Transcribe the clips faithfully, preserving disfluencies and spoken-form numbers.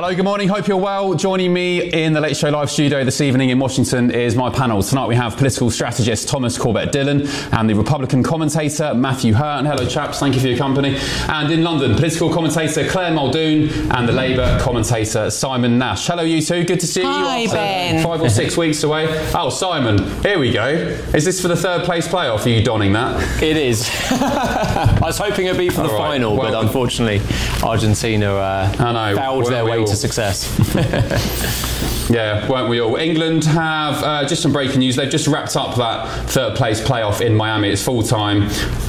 Hello, good morning. Hope you're well. Joining me in the Late Show Live studio this evening in Washington is my panel. Tonight we have political strategist Thomas Corbett-Dillon and the Republican commentator Matthew Hurn. Hello, chaps. Thank you for your company. And in London, political commentator Claire Muldoon and the Labour commentator Simon Nash. Hello, you two. Good to see Hi, you after Ben. five or six weeks away. Oh, Simon, here we go. Is this for the third place playoff? Are you donning that? It is. I was hoping it'd be for the All right. final, Well, but unfortunately, Argentina uh, I know. fouled their Weren't we way all? to success. Yeah, weren't we all? England have uh, just some breaking news. They've just wrapped up that third place playoff in Miami. It's full time.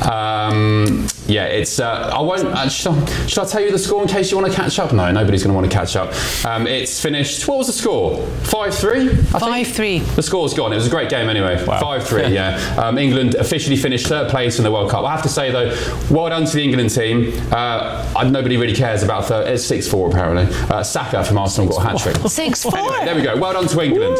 Um, yeah, it's. Uh, I won't. Uh, should, I, should I tell you the score in case you want to catch up? No, nobody's going to want to catch up. Um, it's finished. What was the score? five three. five three. The score's gone. It was a great game anyway. Wow. five three. Yeah. Um, England officially finished third place in the World Cup. I have to say though, well done to the England team. Uh, nobody really cares about third. It's six four apparently. Uh, Saka from Arsenal got a hat trick. six four. Anyway, there we go. Well done to England.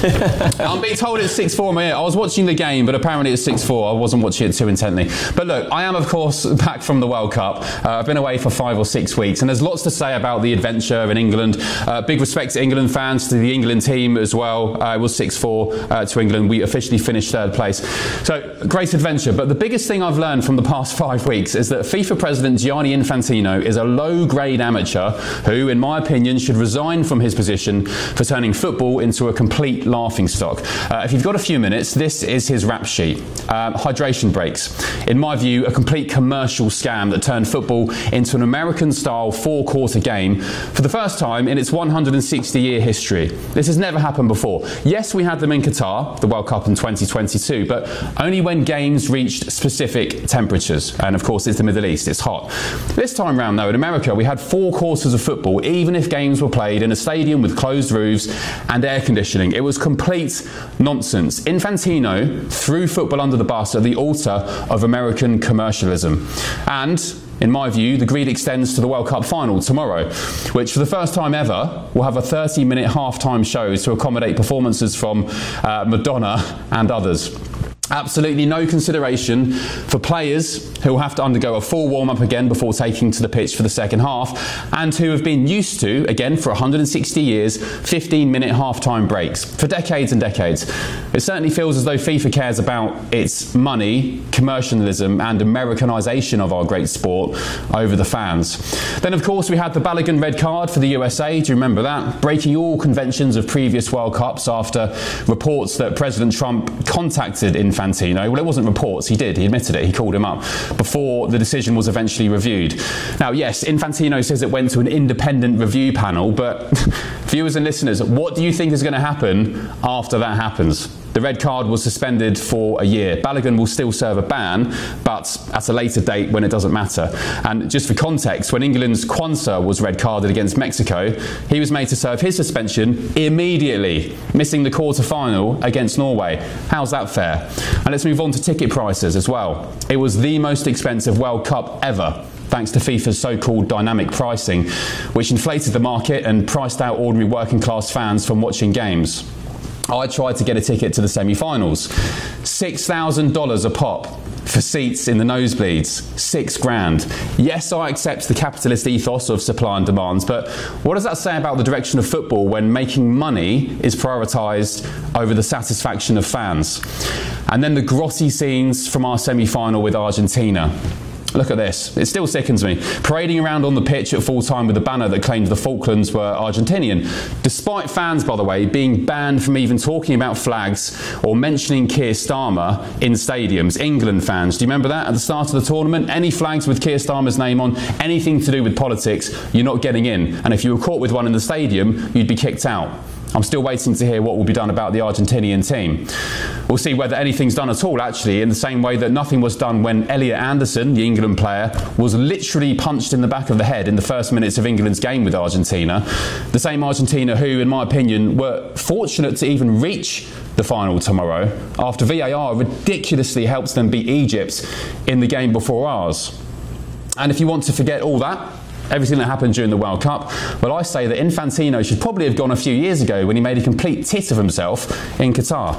I'm being told it's six four in my ear. I was watching the game, but apparently it's six four. I wasn't watching it too intently. But look, I am, of course, back from the World Cup. Uh, I've been away for five or six weeks, and there's lots to say about the adventure in England. Uh, big respect to England fans, to the England team as well. Uh, it was six four uh, to England. We officially finished third place. So, great adventure. But the biggest thing I've learned from the past five weeks is that FIFA President Gianni Infantino is a low-grade amateur who, in my opinion, should resign from his position for turning football into a complete laughingstock. Uh, if you've got a few minutes, this is his rap sheet. Um, hydration breaks. In my view, a complete commercial scam that turned football into an American-style four-quarter game for the first time in its one hundred sixty year history. This has never happened before. Yes, we had them in Qatar, the World Cup in twenty twenty-two, but only when games reached specific temperatures. And of course, it's the Middle East, it's hot. This time round, though, in America, we had four quarters of football, even if games were played in a stadium with closed roofs and air conditioning. It was complete nonsense. Infantino threw football under the bus at the altar of American commercialism. And in my view, the greed extends to the World Cup final tomorrow, which for the first time ever will have a thirty minute halftime show to accommodate performances from uh, Madonna and others. Absolutely no consideration for players who will have to undergo a full warm-up again before taking to the pitch for the second half, and who have been used to, again for one hundred sixty years, fifteen minute half-time breaks for decades and decades. It certainly feels as though FIFA cares about its money, commercialism and Americanisation of our great sport over the fans. Then of course we had the Balogun red card for the U S A, do you remember that? Breaking all conventions of previous World Cups after reports that President Trump contacted in Infantino. Well, it wasn't reports, he did, he admitted it, he called him up before the decision was eventually reviewed. Now, yes, Infantino says it went to an independent review panel, but viewers and listeners, what do you think is going to happen after that happens? The red card was suspended for a year. Balogun will still serve a ban, but at a later date when it doesn't matter. And just for context, when England's Quansah was red carded against Mexico, he was made to serve his suspension immediately, missing the quarter-final against Norway. How's that fair? And let's move on to ticket prices as well. It was the most expensive World Cup ever, thanks to FIFA's so-called dynamic pricing, which inflated the market and priced out ordinary working-class fans from watching games. I tried to get a ticket to the semi-finals. six thousand dollars a pop for seats in the nosebleeds. Six grand. Yes, I accept the capitalist ethos of supply and demands, but what does that say about the direction of football when making money is prioritised over the satisfaction of fans? And then the grotty scenes from our semi-final with Argentina. Look at this. It still sickens me. Parading around on the pitch at full time with a banner that claimed the Falklands were Argentinian, despite fans, by the way, being banned from even talking about flags or mentioning Keir Starmer in stadiums. England fans, do you remember that at the start of the tournament? Any flags with Keir Starmer's name on, anything to do with politics, you're not getting in. And if you were caught with one in the stadium, you'd be kicked out. I'm still waiting to hear what will be done about the Argentinian team. We'll see whether anything's done at all, actually, in the same way that nothing was done when Elliot Anderson, the England player, was literally punched in the back of the head in the first minutes of England's game with Argentina. The same Argentina who, in my opinion, were fortunate to even reach the final tomorrow after V A R ridiculously helps them beat Egypt in the game before ours. And if you want to forget all that, everything that happened during the World Cup, well, I say that Infantino should probably have gone a few years ago when he made a complete tit of himself in Qatar.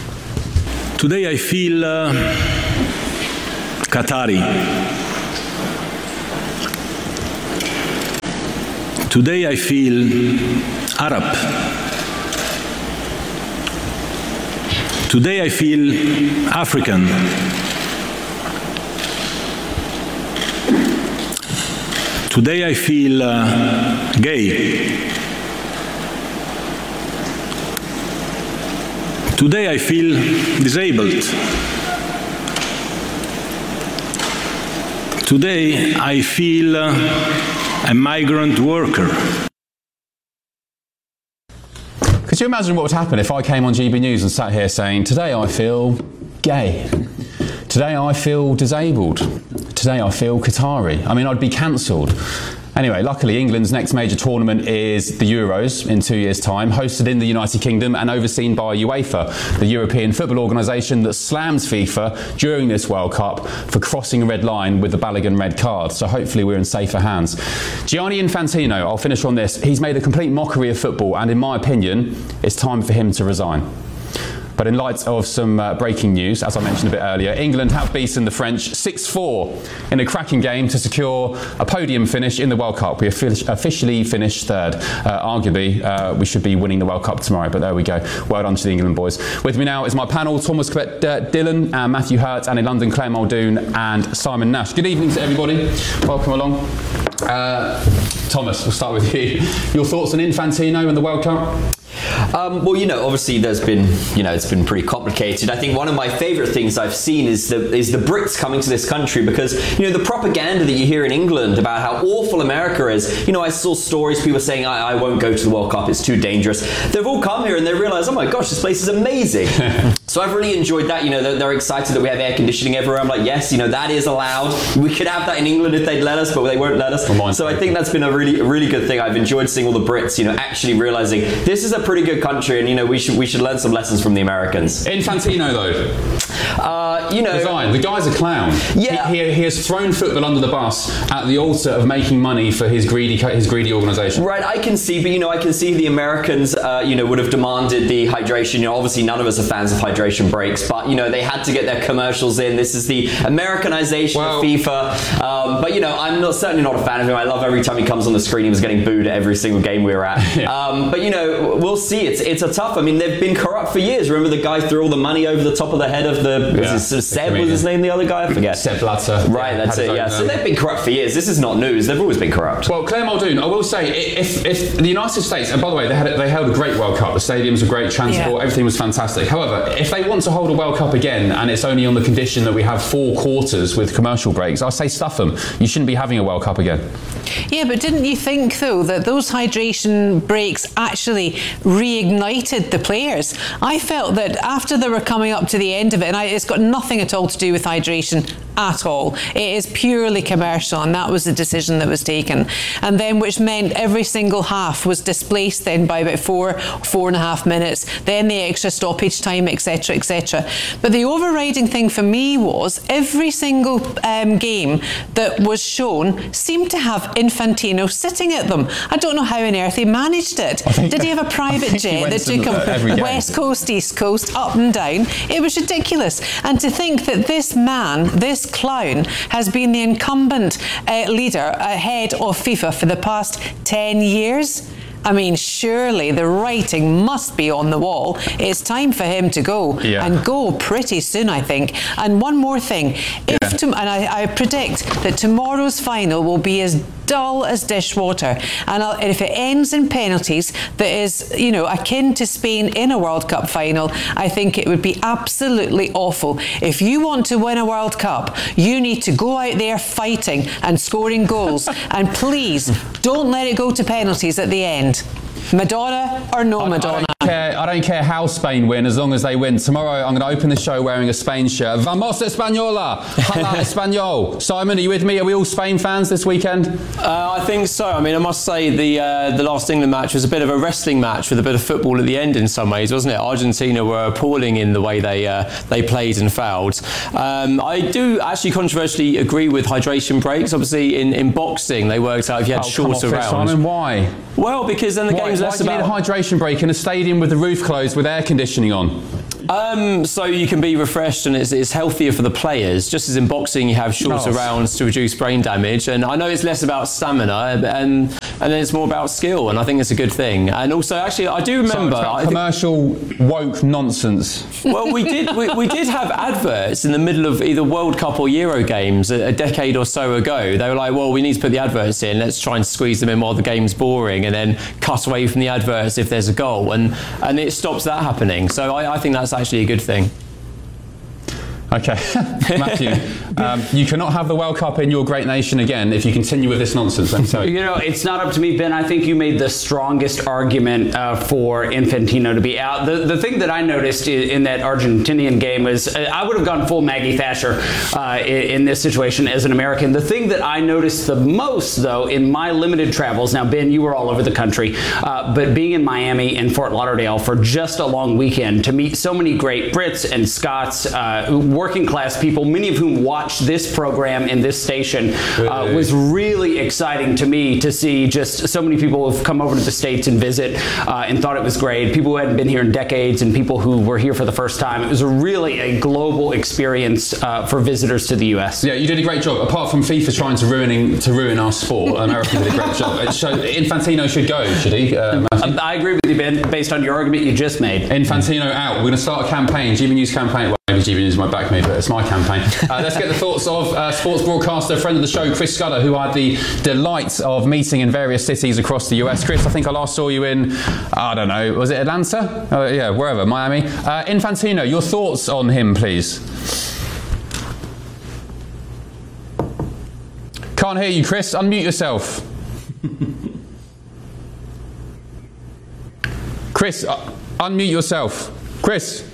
Today I feel uh, Qatari. Today I feel Arab. Today I feel African. Today I feel uh, gay. Today I feel disabled. Today I feel uh, a migrant worker. Could you imagine what would happen if I came on G B News and sat here saying, today I feel gay, today I feel disabled, today I feel Qatari? I mean, I'd be cancelled. Anyway, luckily England's next major tournament is the Euros in two years' time, hosted in the United Kingdom and overseen by UEFA, the European football organisation that slams FIFA during this World Cup for crossing a red line with the Balogun red card. So hopefully we're in safer hands. Gianni Infantino, I'll finish on this, he's made a complete mockery of football and in my opinion, it's time for him to resign. But in light of some uh, breaking news, as I mentioned a bit earlier, England have beaten the French six four in a cracking game to secure a podium finish in the World Cup. We officially finished third. Uh, arguably, uh, we should be winning the World Cup tomorrow, but there we go. Well done to the England boys. With me now is my panel, Thomas Quet-Dillon, uh, Matthew Hurt, and in London, Claire Muldoon and Simon Nash. Good evening to everybody. Welcome along. Uh, Thomas, we'll start with you. Your thoughts on Infantino and the World Cup? Um, well, you know, obviously there's been, you know, it's been pretty complicated. I think one of my favourite things I've seen is the is the Brits coming to this country because, you know, the propaganda that you hear in England about how awful America is. You know, I saw stories, people saying, I, I won't go to the World Cup, it's too dangerous. They've all come here and they realise, oh my gosh, this place is amazing. So I've really enjoyed that. You know, they're, they're excited that we have air conditioning everywhere. I'm like, yes, you know, that is allowed. We could have that in England if they'd let us, but they won't let us. So I think that's been a really, really good thing. I've enjoyed seeing all the Brits, you know, actually realising this is a pretty good country and, you know, we should we should learn some lessons from the Americans. Infantino, though. Uh, you know... Resign. The guy's a clown. Yeah. He, he, he has thrown football under the bus at the altar of making money for his greedy his greedy organisation. Right, I can see, but, you know, I can see the Americans, uh, you know, would have demanded the hydration. You know, obviously none of us are fans of hydration breaks, but, you know, they had to get their commercials in. This is the Americanization well, of FIFA. Um, but, you know, I'm not certainly not a fan of him. I love every time he comes on the screen, he was getting booed at every single game we were at. Yeah. Um, but, you know, we'll see. It's it's a tough. I mean, they've been corrupt for years. Remember the guy threw all the money over the top of the head of the... Yeah, was it, Seb was his name, the other guy? I forget. Sepp Blatter. Right, that's it, yeah. So they've been corrupt for years. This is not news. They've always been corrupt. Well, Claire Muldoon, I will say, if if the United States, and by the way, they had they held a great World Cup. The stadiums were great, transport, yeah. everything was fantastic. However, if they want to hold a World Cup again, and it's only on the condition that we have four quarters with commercial breaks, I say stuff them. You shouldn't be having a World Cup again. Yeah, but didn't you think, though, that those hydration breaks actually reignited the players? I felt that after they were coming up to the end of it, and I, it's got nothing at all to do with hydration at all. It is purely commercial, and that was the decision that was taken. And then, which meant every single half was displaced then by about four, four and a half minutes, then the extra stoppage time, et cetera, et cetera. But the overriding thing for me was every single um, game that was shown seemed to have Infantino sitting at them. I don't know how on earth he managed it. Did he have a private jet that took him west coast, east coast, up and down? It was ridiculous. And to think that this man, this clown, has been the incumbent uh, leader ahead of FIFA for the past ten years. I mean, surely the writing must be on the wall. It's time for him to go, yeah. and go pretty soon, I think. And one more thing, if yeah. to, and I, I predict that tomorrow's final will be as dull as dishwater, and I'll, if it ends in penalties, that is, you know, akin to Spain in a World Cup final, I think it would be absolutely awful. If you want to win a World Cup, you need to go out there fighting and scoring goals, and please don't let it go to penalties at the end. Madonna or no Madonna? I don't care, I don't care how Spain win, as long as they win. Tomorrow I'm going to open the show wearing a Spain shirt. Vamos Española! Hala Español! Simon, are you with me? Are we all Spain fans this weekend? Uh, I think so. I mean, I must say the uh, the last England match was a bit of a wrestling match with a bit of football at the end in some ways, wasn't it? Argentina were appalling in the way they uh, they played and fouled. Um, I do actually controversially agree with hydration breaks. Obviously, in, in boxing, they worked out if you had oh, shorter come off it, rounds. Simon, why? Well, because then the why, game's why less do you about... need a hydration break in a stadium with the roof closed with air conditioning on? Um, so you can be refreshed, and it's, it's healthier for the players. Just as in boxing, you have shorter Oh. rounds to reduce brain damage. And I know it's less about stamina, and and then it's more about skill. And I think it's a good thing. And also, actually, I do So remember it's about I think- commercial woke nonsense. well, we did we, we did have adverts in the middle of either World Cup or Euro games a, a decade or so ago. They were like, well, we need to put the adverts in. Let's try and squeeze them in while the game's boring, and then cut away from the adverts if there's a goal, and and it stops that happening. So I, I think that's actually a good thing. Okay, Matthew, um, you cannot have the World Cup in your great nation again if you continue with this nonsense. Let me tell you. You know, it's not up to me, Ben. I think you made the strongest argument uh, for Infantino to be out. The the thing that I noticed in, in that Argentinian game was uh, I would have gone full Maggie Thatcher uh, in, in this situation as an American. The thing that I noticed the most, though, in my limited travels, now, Ben, you were all over the country, uh, but being in Miami and Fort Lauderdale for just a long weekend to meet so many great Brits and Scots, uh, working class people, many of whom watch this program in this station, uh, was really exciting to me to see just so many people who have come over to the States and visit uh, and thought it was great. People who hadn't been here in decades and people who were here for the first time. It was a really a global experience uh, for visitors to the U S. Yeah, you did a great job. Apart from FIFA trying to ruining to ruin our sport, America did a great job. It showed, Infantino should go, should he? Uh, Matthew? I agree with you, Ben, based on your argument you just made. Infantino out. We're going to start a campaign, G B News campaign. Well, maybe G B News might back me, but it's my campaign. Uh, let's get the thoughts of uh, sports broadcaster, friend of the show, Chris Scudder, who I had the delight of meeting in various cities across the U S. Chris, I think I last saw you in, I don't know, was it Atlanta? Uh, yeah, wherever, Miami. Uh, Infantino, your thoughts on him, please. Can't hear you, Chris. Unmute yourself. Chris, uh, unmute yourself. Chris.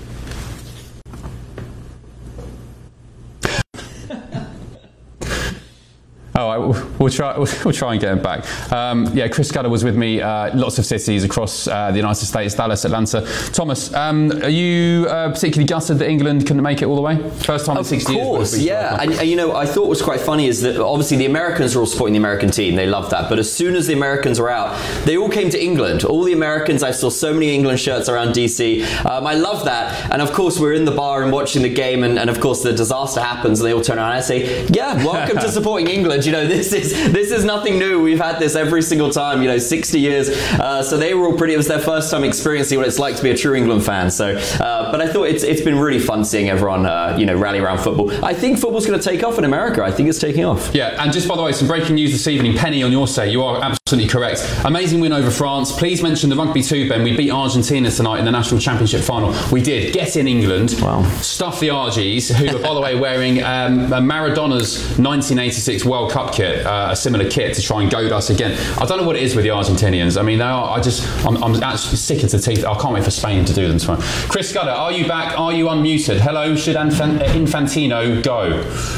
All right, we'll try. We'll try and get him back. Um, yeah, Chris Scudder was with me. Uh, lots of cities across uh, the United States: Dallas, Atlanta. Thomas, um, are you uh, particularly gutted that England couldn't make it all the way? First time in sixty years. Of course, yeah. And, and you know, I thought what was quite funny is that obviously the Americans are all supporting the American team. They love that. But as soon as the Americans were out, they all came to England. All the Americans. I saw so many England shirts around D C. Um, I love that. And of course, we're in the bar and watching the game, and, and of course the disaster happens, and they all turn around and I say, "Yeah, welcome to supporting England." You know, this is this is nothing new. We've had this every single time, you know, sixty years. Uh, so they were all pretty, it was their first time experiencing what it's like to be a true England fan. So, uh, but I thought it's it's been really fun seeing everyone, uh, you know, rally around football. I think football's going to take off in America. I think it's taking off. Yeah, and just by the way, some breaking news this evening. Penny, on your say, you are absolutely correct. Amazing win over France. Please mention the rugby too, Ben. We beat Argentina tonight in the National Championship final. We did. Get in England. Wow. Stuff the Argies, who are, by the way, wearing um, Maradona's nineteen eighty-six World Cup kit, uh, a similar kit to try and goad us again. I don't know what it is with the Argentinians. I mean, they are, I just, I'm, I'm actually sick of the teeth. I can't wait for Spain to do them tomorrow. Chris Scudder, are you back? Are you unmuted? Hello, should Infant- Infantino go?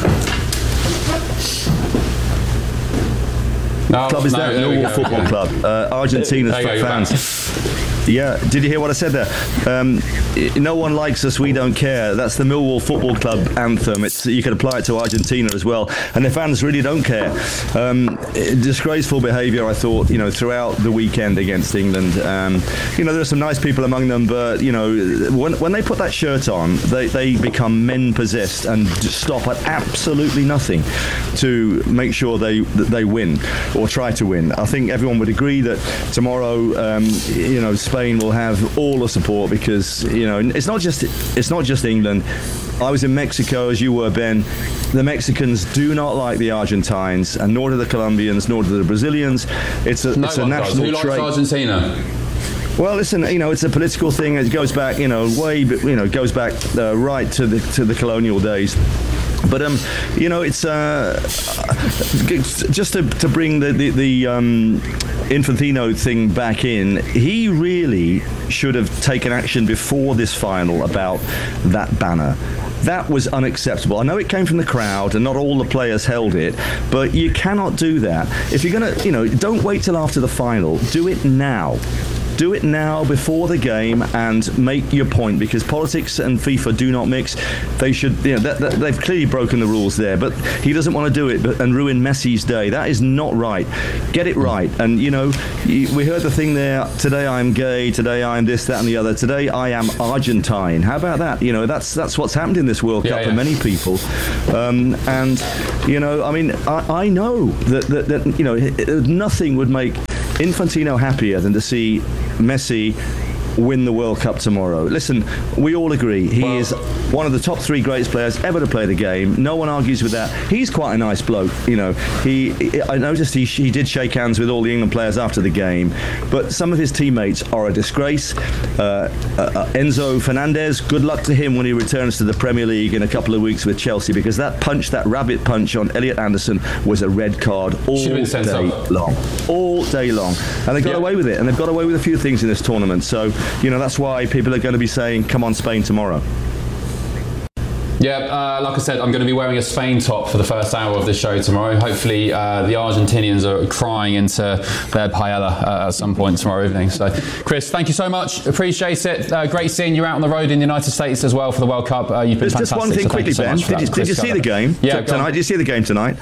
No, Club is no, there, there we Millwall go. Football Club. Uh, Argentina's There you go, you're fans. back. Yeah, did you hear what I said there? Um, i- no one likes us, we don't care. That's the Millwall Football Club anthem. It's, you can apply it to Argentina as well. And the fans really don't care. Um, disgraceful behaviour, I thought, you know, throughout the weekend against England. Um, you know, there are some nice people among them, but, you know, when, when they put that shirt on, they, they become men-possessed and just stop at absolutely nothing to make sure they that they win or try to win. I think everyone would agree that tomorrow, um, you know, Spain will have all the support because, you know, it's not just it's not just England. I was in Mexico, as you were, Ben. The Mexicans do not like the Argentines, and nor do the Colombians, nor do the Brazilians. It's a, No it's a one does. national Who likes trait. Argentina? Well, listen, you know, it's a political thing. It goes back, you know, way, you know, goes back uh, right to the to the colonial days. But um, you know, it's uh, just to, to bring the the, the um, Infantino thing back in. He really should have taken action before this final about that banner. That was unacceptable. I know it came from the crowd and not all the players held it, but you cannot do that. If you're gonna, you know, don't wait till after the final. Do it now. do it now before the game and make your point, because politics and FIFA do not mix. They should, you know, that, that, they've clearly broken the rules there, but he doesn't want to do it but, and ruin Messi's day. That is not right. Get it right. And, you know, we heard the thing there, today I'm gay, today I'm this, that and the other, today I am Argentine. How about that? You know, that's that's what's happened in this World yeah, Cup yeah. for many people. Um, and, you know, I mean, I, I know that, that, that, you know, nothing would make Infantino happier than to see Messi win the World Cup tomorrow. Listen, we all agree he well, is one of the top three greatest players ever to play the game. No one argues with that. He's quite a nice bloke, you know. He, I noticed he, he did shake hands with all the England players after the game, but some of his teammates are a disgrace. Uh, uh, Enzo Fernandez, good luck to him when he returns to the Premier League in a couple of weeks with Chelsea, because that punch, that rabbit punch on Elliot Anderson was a red card all day long. All day long. And they got yeah. away with it, and they've got away with a few things in this tournament. So, you know, that's why people are going to be saying, come on Spain tomorrow. Yeah, uh, like I said, I'm going to be wearing a Spain top for the first hour of the show tomorrow. Hopefully uh, the Argentinians are crying into their paella uh, at some point tomorrow evening. So, Chris, thank you so much. Appreciate it. Uh, great seeing you out on the road in the United States as well for the World Cup. Uh, you've been There's fantastic. just one thing so quickly, so Ben. Did, you, did you see the game yeah, t- tonight? Did you see the game tonight?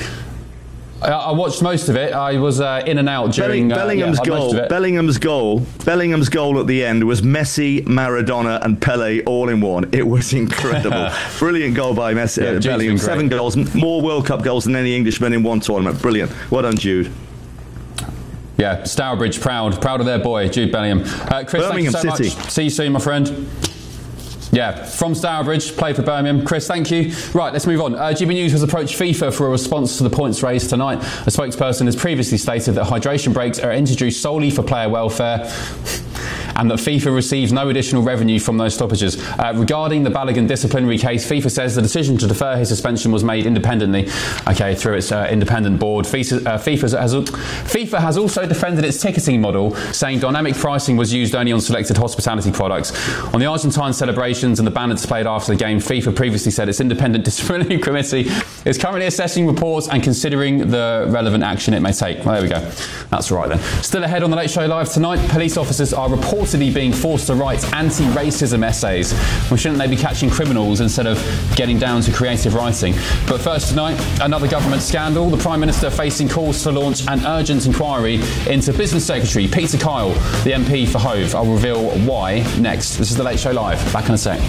I watched most of it. I was uh, in and out during Bellingham's uh, yeah, goal. Bellingham's goal. Bellingham's goal at the end was Messi, Maradona, and Pele all in one. It was incredible. Brilliant goal by Messi. Yeah, uh, Bellingham. Seven goals, more World Cup goals than any Englishman in one tournament. Brilliant. Well done, Jude. Yeah, Stourbridge proud, proud of their boy, Jude Bellingham. Uh, Chris, Birmingham thank you so City. much. See you soon, my friend. Yeah, from Stourbridge, played for Birmingham. Chris, thank you. Right, let's move on. Uh, G B News has approached FIFA for a response to the points raised tonight. A spokesperson has previously stated that hydration breaks are introduced solely for player welfare and that FIFA receives no additional revenue from those stoppages. Uh, regarding the Balogun disciplinary case, FIFA says the decision to defer his suspension was made independently, okay, through its uh, independent board. FIFA, uh, FIFA, has, FIFA has also defended its ticketing model, saying dynamic pricing was used only on selected hospitality products. On the Argentine celebrations and the banner displayed after the game, FIFA previously said its independent disciplinary committee is currently assessing reports and considering the relevant action it may take. Well, there we go. That's all right then. Still ahead on the Late Show Live tonight, police officers are reportedly being forced to write anti-racism essays. Well, shouldn't they be catching criminals instead of getting down to creative writing? But first tonight, another government scandal. The Prime Minister facing calls to launch an urgent inquiry into Business Secretary Peter Kyle, the M P for Hove. I'll reveal why next. This is the Late Show Live. Back in a sec.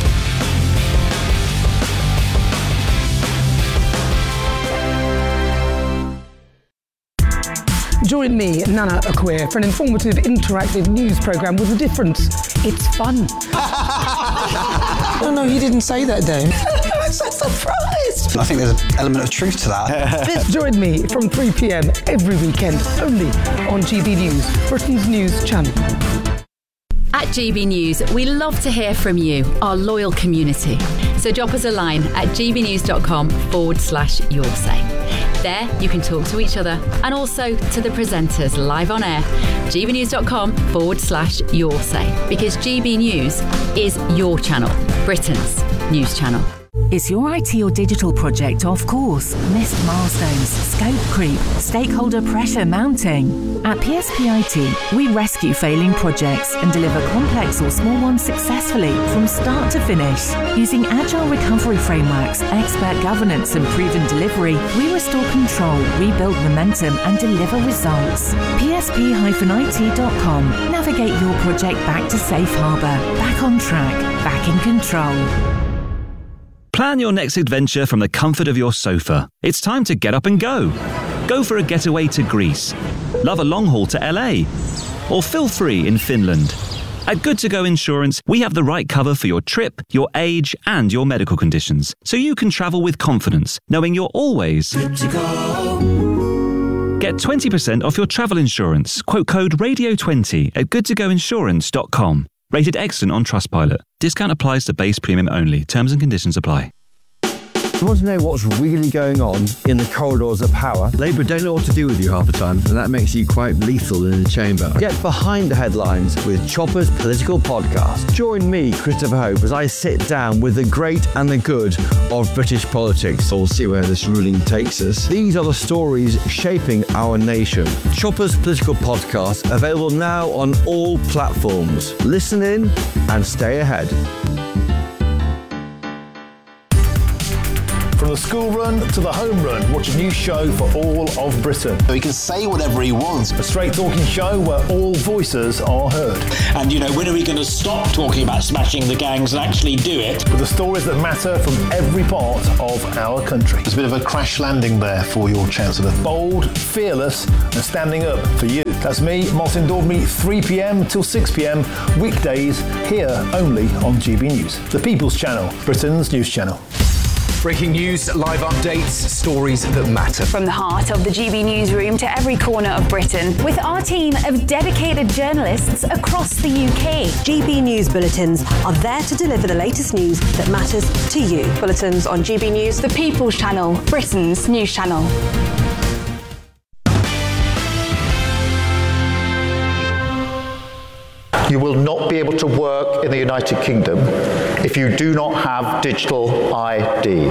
Join me, Nana Akua, for an informative, interactive news programme with a difference. It's fun. No, no, you didn't say that, Dave. I'm so surprised. I think there's an element of truth to that. Join me from three p.m. every weekend, only on G B News, Britain's news channel. At G B News, we love to hear from you, our loyal community. So drop us a line at gbnews.com forward slash your say. There, you can talk to each other and also to the presenters live on air. gbnews.com forward slash your say. Because G B News is your channel, Britain's news channel. Is your I T or digital project off course? Missed milestones, scope creep, stakeholder pressure mounting? At P S P I T, we rescue failing projects and deliver complex or small ones successfully from start to finish. Using agile recovery frameworks, expert governance and proven delivery, we restore control, rebuild momentum and deliver results. P S P I T dot com. Navigate your project back to safe harbour, back on track, back in control. Plan your next adventure from the comfort of your sofa. It's time to get up and go. Go for a getaway to Greece. Love a long haul to L A. Or feel free in Finland. At Good To Go Insurance, we have the right cover for your trip, your age, and your medical conditions, so you can travel with confidence, knowing you're always good to go. Get twenty percent off your travel insurance. Quote code radio twenty at good to go insurance dot com. Rated excellent on Trustpilot. Discount applies to base premium only. Terms and conditions apply. you want to know what's really going on in the corridors of power? Labour don't know what to do with you half the time, and that makes you quite lethal in the chamber. Get behind the headlines with Chopper's Political Podcast. Join me, Christopher Hope, as I sit down with the great and the good of British politics. We'll see where this ruling takes us. These are the stories shaping our nation. Chopper's Political Podcast, available now on all platforms. Listen in and stay ahead. From the school run to the home run, watch a new show for all of Britain. He can say whatever he wants. A straight talking show where all voices are heard. And, you know, when are we going to stop talking about smashing the gangs and actually do it? With the stories that matter from every part of our country. There's a bit of a crash landing there for your Chancellor. Bold, fearless and standing up for you. That's me, Martin Daubney, three p.m. till six p.m. weekdays, here only on G B News. The People's Channel, Britain's news channel. Breaking news, live updates, stories that matter. From the heart of the G B newsroom to every corner of Britain, with our team of dedicated journalists across the U K. G B News Bulletins are there to deliver the latest news that matters to you. Bulletins on G B News, the People's Channel, Britain's news channel. You will not be able to work in the United Kingdom if you do not have digital I D.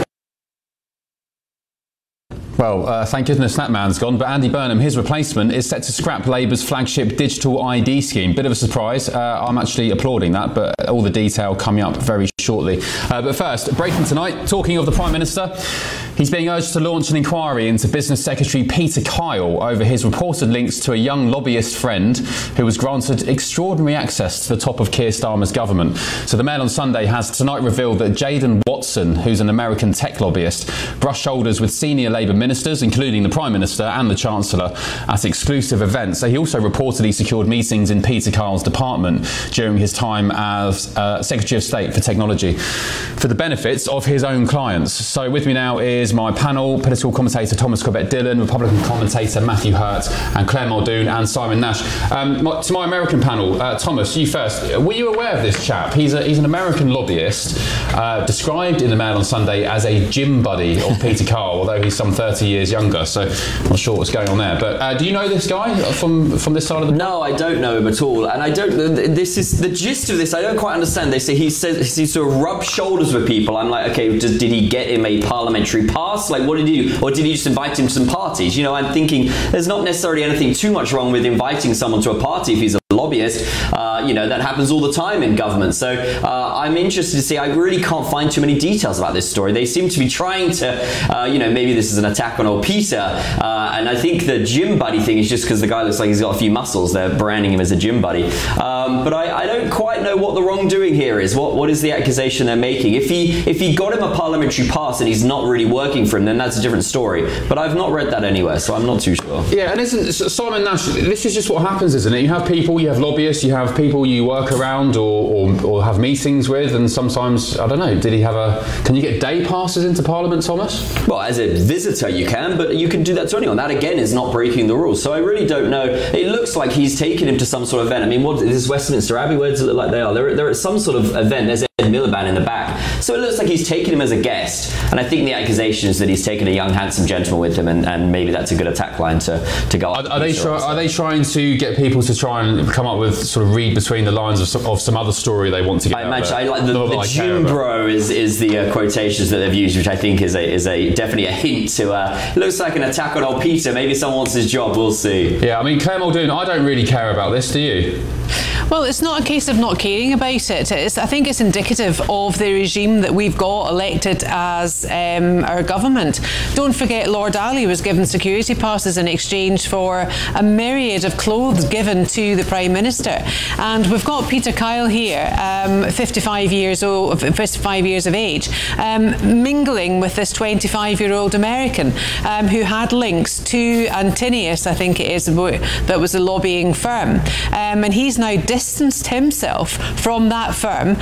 Well, uh, thank goodness that man's gone, but Andy Burnham, his replacement, is set to scrap Labour's flagship digital I D scheme. Bit of a surprise. Uh, I'm actually applauding that, but all the detail coming up very shortly. Uh, but first, breaking tonight, talking of the Prime Minister, he's being urged to launch an inquiry into Business Secretary Peter Kyle over his reported links to a young lobbyist friend who was granted extraordinary access to the top of Keir Starmer's government. So the Mail on Sunday has tonight revealed that Jaden Watson, who's an American tech lobbyist, brushed shoulders with senior Labour ministers, including the Prime Minister and the Chancellor, at exclusive events. So he also reportedly secured meetings in Peter Kyle's department during his time as uh, Secretary of State for Technology for the benefits of his own clients. So with me now is my panel, political commentator Thomas Corbett-Dillon, Republican commentator Matthew Hurt, and Claire Muldoon and Simon Nash. Um, my, to my American panel, uh, Thomas, you first. Were you aware of this chap? He's, a, he's an American lobbyist, uh, described in the Mail on Sunday as a gym buddy of Peter Kyle, although he's some thirty years younger, so I'm not sure what's going on there. But uh, do you know this guy from from this side of the... No, I don't know him at all, and I don't. This is the gist of this. I don't quite understand. They say he says he sort of rubs shoulders with people. I'm like, okay, did, did he get him a parliamentary pass? Like, what did he do? Or did he just invite him to some parties? You know, I'm thinking there's not necessarily anything too much wrong with inviting someone to a party if he's a lobbyist. Uh, you know, that happens all the time in government. So uh, I'm interested to see. I really can't find too many details about this story. They seem to be trying to, uh, you know, maybe this is an attack on old Peter. Uh, and I think the gym buddy thing is just because the guy looks like he's got a few muscles. They're branding him as a gym buddy. Um, but I, I don't quite know what the wrongdoing here is. What What is the accusation they're making? If he if he got him a parliamentary pass and he's not really working for him, then that's a different story. But I've not read that anywhere, so I'm not too sure. Yeah, and isn't Simon Nash, this is just what happens, isn't it? You have people, you have lobbyists, you have people you work around or, or, or have meetings with, and sometimes, I don't know, did he have a... Can you get day passes into Parliament, Thomas? Well, as a visitor you can, but you can do that to anyone. That, again, is not breaking the rules. So I really don't know. It looks like he's taken him to some sort of event. I mean, what is Westminster Abbey? Where does it look like they are? They're, they're at some sort of event. There's Ed Miliband in the back. So it looks like he's taken him as a guest. And I think the accusation is that he's taken a young, handsome gentleman with him, and, and maybe that's a good attack line to, to go Are, are, they try, are they trying to get people to try and come up with, sort of read between the lines of some, of some other story they want to get I out imagine there? I like the, the gym bro is, is the uh, quotations that they've used, which I think is a is a definitely a hint to uh, it looks like an attack on old Peter. Maybe someone wants his job, we'll see. Yeah, I mean, Claire Muldoon, I don't really care about this, do you? Well, it's not a case of not caring about it. It's, I think it's indicative of the regime that we've got elected as um, our government. Don't forget, Lord Ali was given security passes in exchange for a myriad of clothes given to the Prime Minister. And we've got Peter Kyle here, um, fifty-five years old, fifty-five years of age, um, mingling with this twenty-five-year-old American um, who had links to Antinius, I think it is, that was a lobbying firm. Um, and he's now distanced himself from that firm, and he's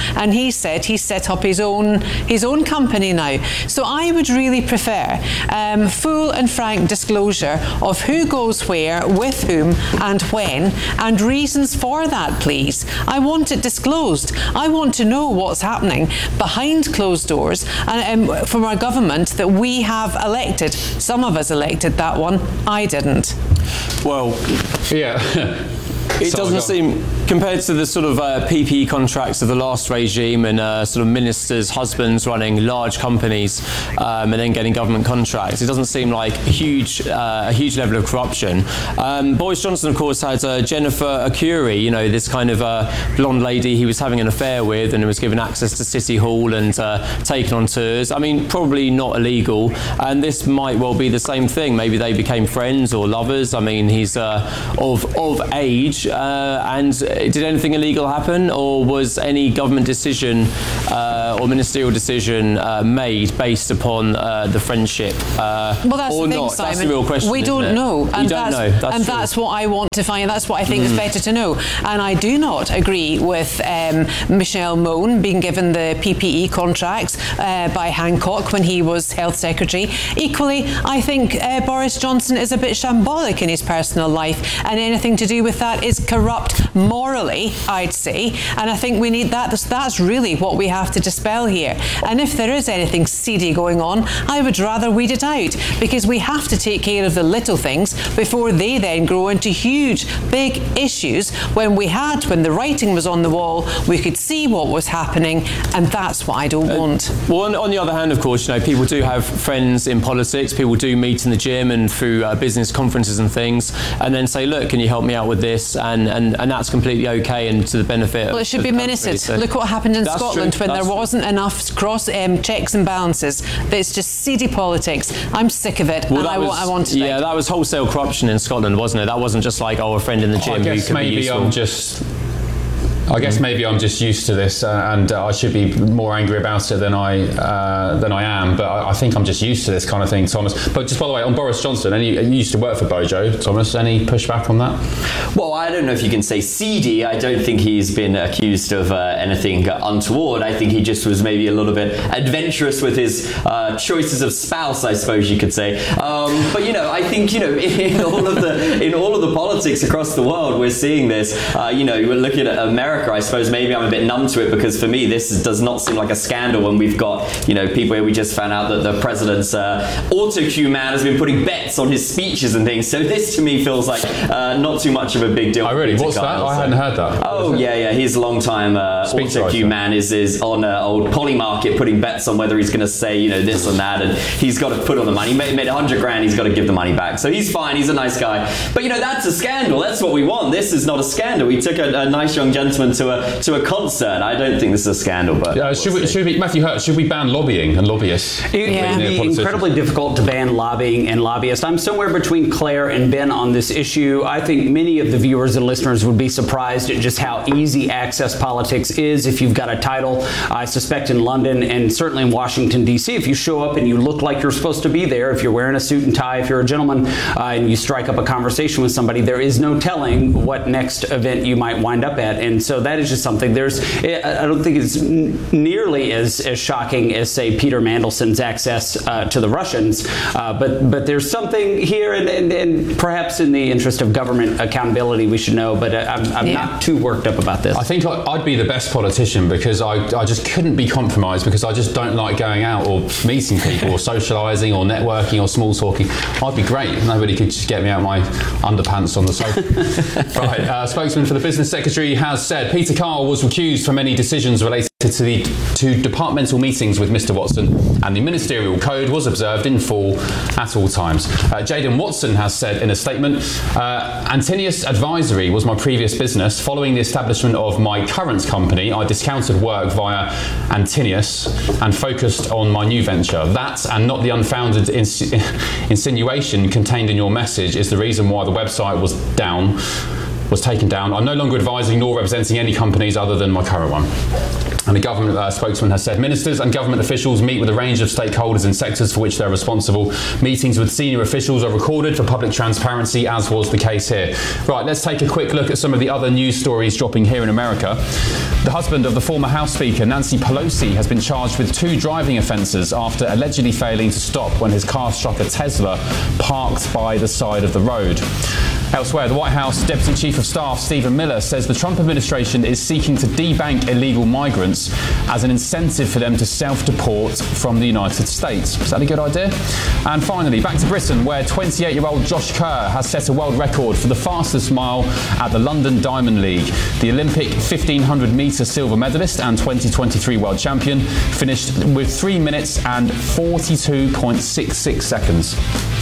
he said he's set up his own his own company now. So I would really prefer um, full and frank disclosure of who goes where, with whom, and when, and reasons for that, please. I want it disclosed. I want to know what's happening behind closed doors and um, from our government that we have elected. Some of us elected that one. I didn't. Well, yeah. It doesn't seem, compared to the sort of uh, P P E contracts of the last regime and uh, sort of ministers' husbands running large companies um, and then getting government contracts, it doesn't seem like a huge, uh, a huge level of corruption. Um, Boris Johnson, of course, had uh, Jennifer Arcuri, you know, this kind of uh, blonde lady he was having an affair with and was given access to City Hall and uh, taken on tours. I mean, probably not illegal, and this might well be the same thing. Maybe they became friends or lovers. I mean, he's uh, of, of age. Uh, and did anything illegal happen, or was any government decision uh, or ministerial decision uh, made based upon uh, the friendship uh, well, that's or the thing, not? Simon. That's the real question. We don't isn't it? know, and you don't that's, know. That's and true. that's what I want to find. That's what I think mm. is better to know. And I do not agree with um, Michelle Mone being given the P P E contracts uh, by Hancock when he was Health Secretary. Equally, I think uh, Boris Johnson is a bit shambolic in his personal life, and anything to do with that is corrupt morally, I'd say, and I think we need that. That's really what we have to dispel here. And if there is anything seedy going on, I would rather weed it out, because we have to take care of the little things before they then grow into huge, big issues. When we had, when the writing was on the wall, we could see what was happening, and that's what I don't uh, want. Well, on, on the other hand, of course, you know, people do have friends in politics. People do meet in the gym and through uh, business conferences and things, and then say, look, can you help me out with this? And and, and that's completely okay and to the benefit well, of it should be minuted. So. Look what happened in That's Scotland true. when That's there wasn't true. enough cross um, checks and balances. It's just seedy politics. I'm sick of it, well, and I, was, I want to. Yeah, that was wholesale corruption in Scotland, wasn't it? That wasn't just like, oh, a friend in the gym I guess who could maybe be useful. I'm just. I guess maybe I'm just used to this, uh, and uh, I should be more angry about it than I uh, than I am. But I, I think I'm just used to this kind of thing, Thomas. But just by the way, on Boris Johnson, and you, you used to work for Bojo, Thomas. Any pushback on that? Well, I don't know if you can say seedy. I don't think he's been accused of uh, anything untoward. I think he just was maybe a little bit adventurous with his uh, choices of spouse, I suppose you could say. Um, but you know, I think you know in all of the in all of the politics across the world, we're seeing this. Uh, you know, we're looking at America. I suppose maybe I'm a bit numb to it, because for me this is, does not seem like a scandal when we've got, you know, people where we just found out that the president's uh, auto cue man has been putting bets on his speeches and things. So this to me feels like uh, not too much of a big deal. Oh really? What's that? I hadn't heard that. Oh yeah, yeah. His long-time uh, auto cue man is is on uh, old Polymarket putting bets on whether he's going to say, you know, this and that, and he's got to put on the money. He made, made a hundred grand. He's got to give the money back. So he's fine. He's a nice guy. But you know, that's a scandal. That's what we want. This is not a scandal. We took a, a nice young gentleman to a to a concert. I don't think this is a scandal, but uh, should we, should we, Matthew Hurt, should we ban lobbying and lobbyists? It yeah. would be incredibly difficult to ban lobbying and lobbyists. I'm somewhere between Claire and Ben on this issue. I think many of the viewers and listeners would be surprised at just how easy access politics is if you've got a title. I suspect in London and certainly in Washington, D C, if you show up and you look like you're supposed to be there, if you're wearing a suit and tie, if you're a gentleman uh, and you strike up a conversation with somebody, there is no telling what next event you might wind up at. And so that is just something. There's, I don't think it's nearly as, as shocking as, say, Peter Mandelson's access uh, to the Russians, uh, but but there's something here, and, and, and perhaps in the interest of government accountability, we should know, but I'm, I'm yeah. not too worked up about this. I think I'd be the best politician, because I, I just couldn't be compromised, because I just don't like going out or meeting people or socialising or networking or small talking. I'd be great. Nobody could just get me out my underpants on the sofa. Right, uh, spokesman for the Business Secretary has said Peter Kyle was recused from any decisions related to the to departmental meetings with Mister Watson, and the ministerial code was observed in full at all times. Uh, Jaden Watson has said in a statement, uh, Antinius Advisory was my previous business. Following the establishment of my current company, I discounted work via Antinius and focused on my new venture. That, and not the unfounded ins- insinuation contained in your message, is the reason why the website was down was taken down. I'm no longer advising nor representing any companies other than my current one. And a government uh, spokesman has said ministers and government officials meet with a range of stakeholders in sectors for which they're responsible. Meetings with senior officials are recorded for public transparency, as was the case here. Right, let's take a quick look at some of the other news stories dropping here in America. The husband of the former House Speaker, Nancy Pelosi, has been charged with two driving offences after allegedly failing to stop when his car struck a Tesla parked by the side of the road. Elsewhere, the White House Deputy Chief of Staff Stephen Miller says the Trump administration is seeking to debank illegal migrants as an incentive for them to self-deport from the United States. Is that a good idea? And finally, back to Britain, where twenty-eight-year-old Josh Kerr has set a world record for the fastest mile at the London Diamond League. The Olympic fifteen hundred metre silver medalist and twenty twenty-three world champion finished with three minutes and forty-two point six six seconds.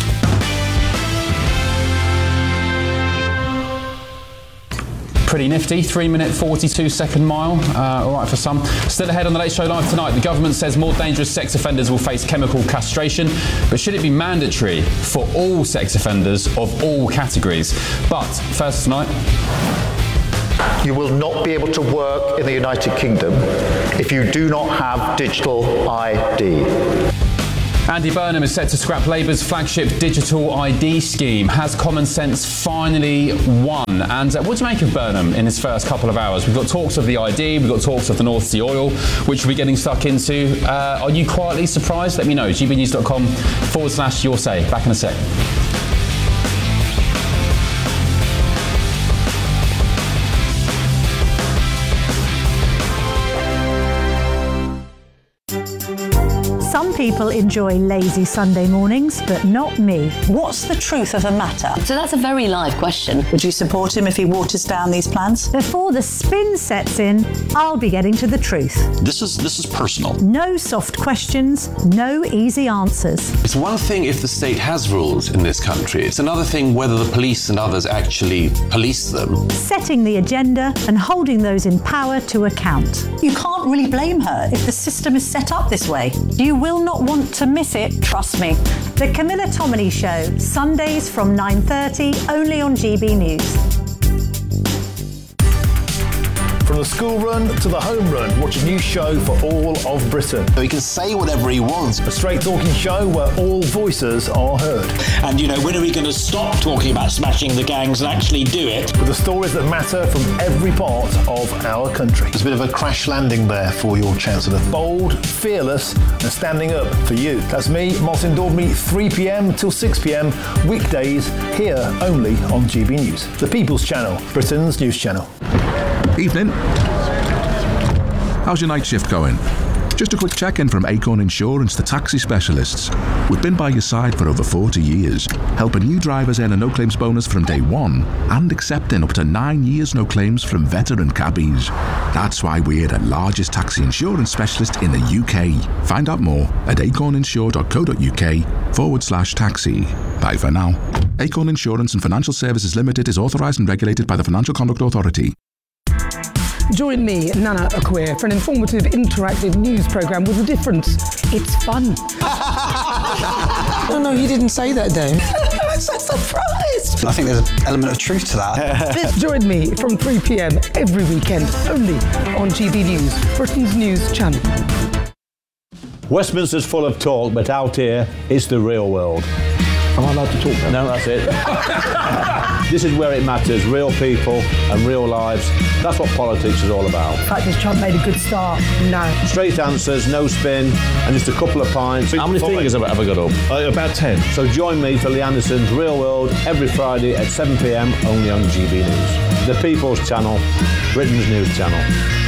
Pretty nifty, three minute forty-two second mile, uh, all right for some. Still ahead on the Late Show Live tonight, the government says more dangerous sex offenders will face chemical castration, but should it be mandatory for all sex offenders of all categories? But first tonight... You will not be able to work in the United Kingdom if you do not have digital I D. Andy Burnham is set to scrap Labour's flagship digital I D scheme. Has common sense finally won? And uh, what do you make of Burnham in his first couple of hours? We've got talks of the I D, we've got talks of the North Sea oil, which we're getting stuck into. Uh, are you quietly surprised? Let me know. gbnews.com forward slash your say. Back in a sec. Some people enjoy lazy Sunday mornings, but not me. What's the truth of the matter? So that's a very live question. Would you support him if he waters down these plans? Before the spin sets in, I'll be getting to the truth. This is this is personal. No soft questions, no easy answers. It's one thing if the state has rules in this country. It's another thing whether the police and others actually police them. Setting the agenda and holding those in power to account. You can't really blame her if the system is set up this way. You will not want to miss it, trust me. The Camilla Tominey Show, Sundays from nine thirty, only on G B News. From the school run to the home run, watch a new show for all of Britain. So he can say whatever he wants. A straight talking show where all voices are heard. And, you know, when are we going to stop talking about smashing the gangs and actually do it? With the stories that matter from every part of our country. There's a bit of a crash landing there for your Chancellor. Bold, fearless, and standing up for you. That's me, Martin Daubney, three p.m. till six p.m. weekdays, here only on G B News. The People's Channel, Britain's news channel. Evening. How's your night shift going? Just a quick check-in from Acorn Insurance, the taxi specialists. We've been by your side for over forty years, helping new drivers earn a no-claims bonus from day one and accepting up to nine years no claims from veteran cabbies. That's why we're the largest taxi insurance specialist in the U K. Find out more at acorninsure.co.uk forward slash taxi. Bye for now. Acorn Insurance and Financial Services Limited is authorised and regulated by the Financial Conduct Authority. Join me, Nana Akua, for an informative, interactive news programme with a difference. It's fun. No, no, you didn't say that, Dave. I'm so surprised. I think there's an element of truth to that. Join me from three p.m. every weekend, only on G B News, Britain's news channel. Westminster's full of talk, but out here, it's the real world. Am I allowed to talk now? No, that's it. This is where it matters, real people and real lives. That's what politics is all about. In fact, has Trump made a good start? No. Straight answers, no spin, and just a couple of pints. How many fingers have I ever got up? Uh, about ten. So join me for Lee Anderson's Real World every Friday at seven p.m. only on G B News. The People's Channel, Britain's news channel.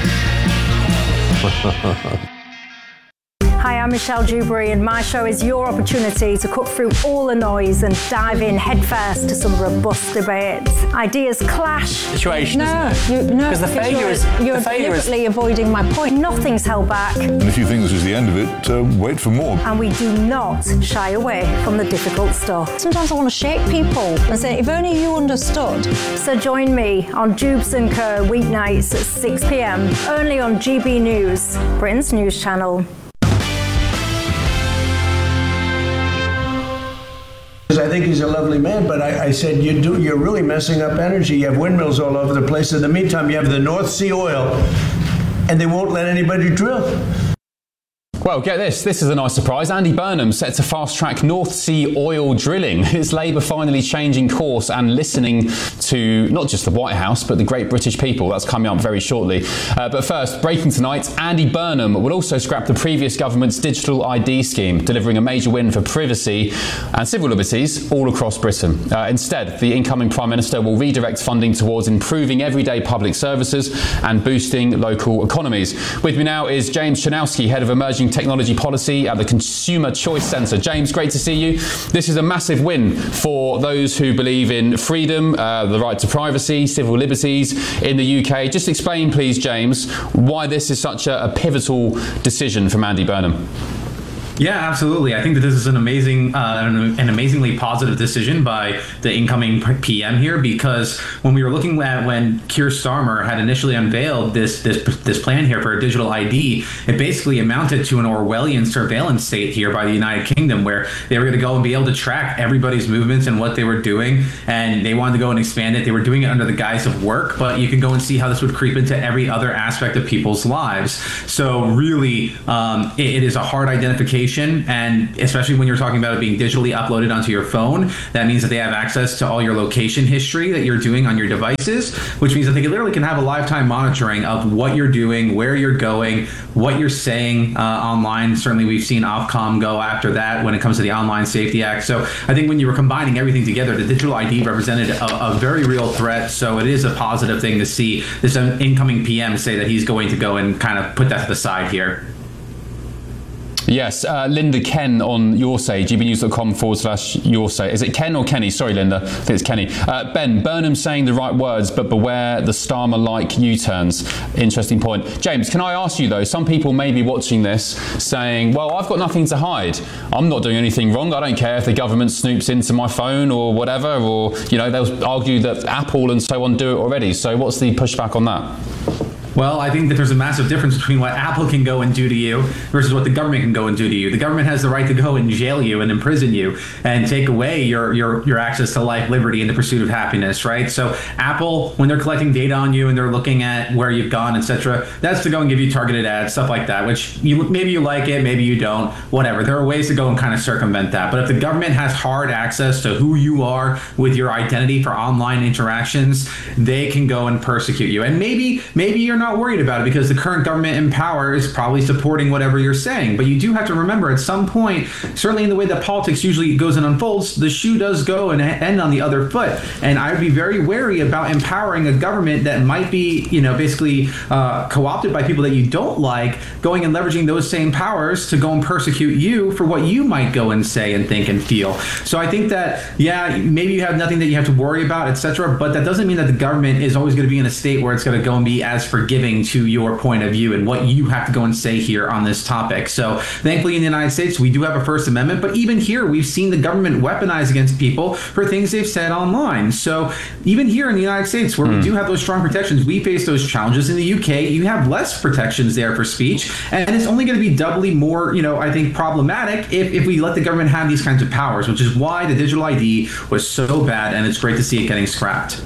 Hi, I'm Michelle Dewberry, and my show is your opportunity to cut through all the noise and dive in headfirst to some robust debates. Ideas clash. Situation, no, isn't it? you, no, because the failure you're, is you're the failure deliberately is... avoiding my point. Nothing's held back. And if you think this is the end of it, uh, wait for more. And we do not shy away from the difficult stuff. Sometimes I want to shake people and say, if only you understood. So join me on Jubes and Co weeknights at six p.m. only on G B News, Britain's news channel. I think he's a lovely man, but I, I said, you do, you're really messing up energy. You have windmills all over the place. In the meantime, you have the North Sea oil, and they won't let anybody drill. Well, get this. This is a nice surprise. Andy Burnham set to fast-track North Sea oil drilling. Is Labour finally changing course and listening to not just the White House, but the great British people? That's coming up very shortly. Uh, but first, breaking tonight, Andy Burnham will also scrap the previous government's digital I D scheme, delivering a major win for privacy and civil liberties all across Britain. Uh, instead, the incoming Prime Minister will redirect funding towards improving everyday public services and boosting local economies. With me now is James Chanowski, Head of Emerging Technology Policy at the Consumer Choice Centre. James, great to see you. This is a massive win for those who believe in freedom, uh, the right to privacy, civil liberties in the U K. Just explain, please, James, why this is such a, a pivotal decision from Andy Burnham. Yeah, absolutely. I think that this is an amazing, uh, an, an amazingly positive decision by the incoming P M here, because when we were looking at when Keir Starmer had initially unveiled this this this plan here for a digital I D, it basically amounted to an Orwellian surveillance state here by the United Kingdom, where they were going to go and be able to track everybody's movements and what they were doing, and they wanted to go and expand it. They were doing it under the guise of work, but you can go and see how this would creep into every other aspect of people's lives. So really, um, it, it is a hard identification. And especially when you're talking about it being digitally uploaded onto your phone, that means that they have access to all your location history that you're doing on your devices, which means that they literally can have a lifetime monitoring of what you're doing, where you're going, what you're saying uh, online. Certainly we've seen Ofcom go after that when it comes to the Online Safety Act. So I think when you were combining everything together, the digital I D represented a, a very real threat. So it is a positive thing to see this incoming P M say that he's going to go and kind of put that to the side here. Yes, uh, Linda Ken on YourSay, gbnews.com forward slash YourSay. Is it Ken or Kenny? Sorry, Linda. I think it's Kenny. Uh, Ben, Burnham saying the right words, but beware the Starmer-like U-turns. Interesting point. James, can I ask you, though, some people may be watching this saying, well, I've got nothing to hide. I'm not doing anything wrong. I don't care if the government snoops into my phone or whatever, or, you know, they'll argue that Apple and so on do it already. So what's the pushback on that? Well, I think that there's a massive difference between what Apple can go and do to you versus what the government can go and do to you. The government has the right to go and jail you and imprison you and take away your your your access to life, liberty, and the pursuit of happiness, right? So Apple, when they're collecting data on you and they're looking at where you've gone, et cetera, that's to go and give you targeted ads, stuff like that, which you maybe you like it, maybe you don't, whatever. There are ways to go and kind of circumvent that. But if the government has hard access to who you are with your identity for online interactions, they can go and persecute you. And maybe maybe you're not worried about it because the current government in power is probably supporting whatever you're saying. But you do have to remember, at some point, certainly in the way that politics usually goes and unfolds, the shoe does go and end on the other foot. And I would be very wary about empowering a government that might be, you know, basically uh, co-opted by people that you don't like, going and leveraging those same powers to go and persecute you for what you might go and say and think and feel. So I think that, yeah, maybe you have nothing that you have to worry about, et cetera, but that doesn't mean that the government is always going to be in a state where it's going to go and be as forgiving to your point of view and what you have to go and say here on this topic. So thankfully in the United States, we do have a First Amendment, but even here, we've seen the government weaponize against people for things they've said online. So even here in the United States, where mm. we do have those strong protections, we face those challenges. In the U K, you have less protections there for speech, and it's only going to be doubly more, you know, I think problematic if, if we let the government have these kinds of powers, which is why the digital I D was so bad, and it's great to see it getting scrapped.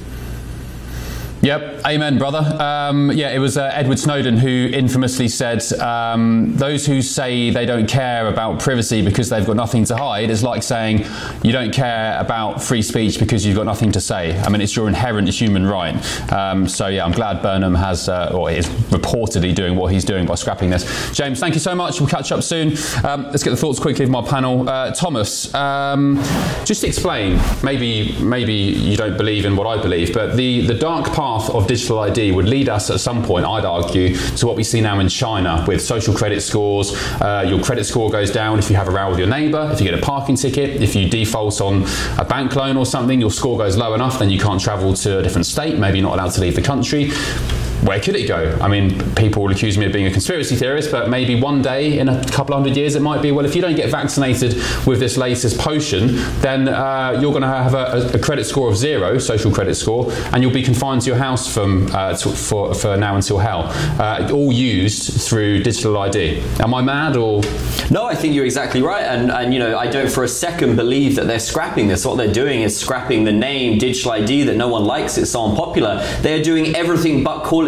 Yep, amen, brother. Um, yeah, it was uh, Edward Snowden who infamously said, um, those who say they don't care about privacy because they've got nothing to hide is like saying you don't care about free speech because you've got nothing to say. I mean, it's your inherent human right. Um, so yeah, I'm glad Burnham has, uh, or is reportedly doing what he's doing by scrapping this. James, thank you so much. We'll catch up soon. Um, let's get the thoughts quickly of my panel. Uh, Thomas, um, just explain, maybe maybe you don't believe in what I believe, but the, the dark path of digital I D would lead us at some point, I'd argue, to what we see now in China with social credit scores. Uh, your credit score goes down if you have a row with your neighbour, if you get a parking ticket, if you default on a bank loan or something, your score goes low enough, then you can't travel to a different state, maybe you're not allowed to leave the country. Where could it go? I mean, people will accuse me of being a conspiracy theorist, but maybe one day in a couple hundred years it might be, well, if you don't get vaccinated with this latest potion, then uh, you're going to have a, a credit score of zero, social credit score, and you'll be confined to your house from uh, to, for, for now until hell. Uh, all used through digital I D. Am I mad or...? No, I think you're exactly right. And, and, you know, I don't for a second believe that they're scrapping this. What they're doing is scrapping the name digital I D that no one likes. It's so unpopular. They're doing everything but call it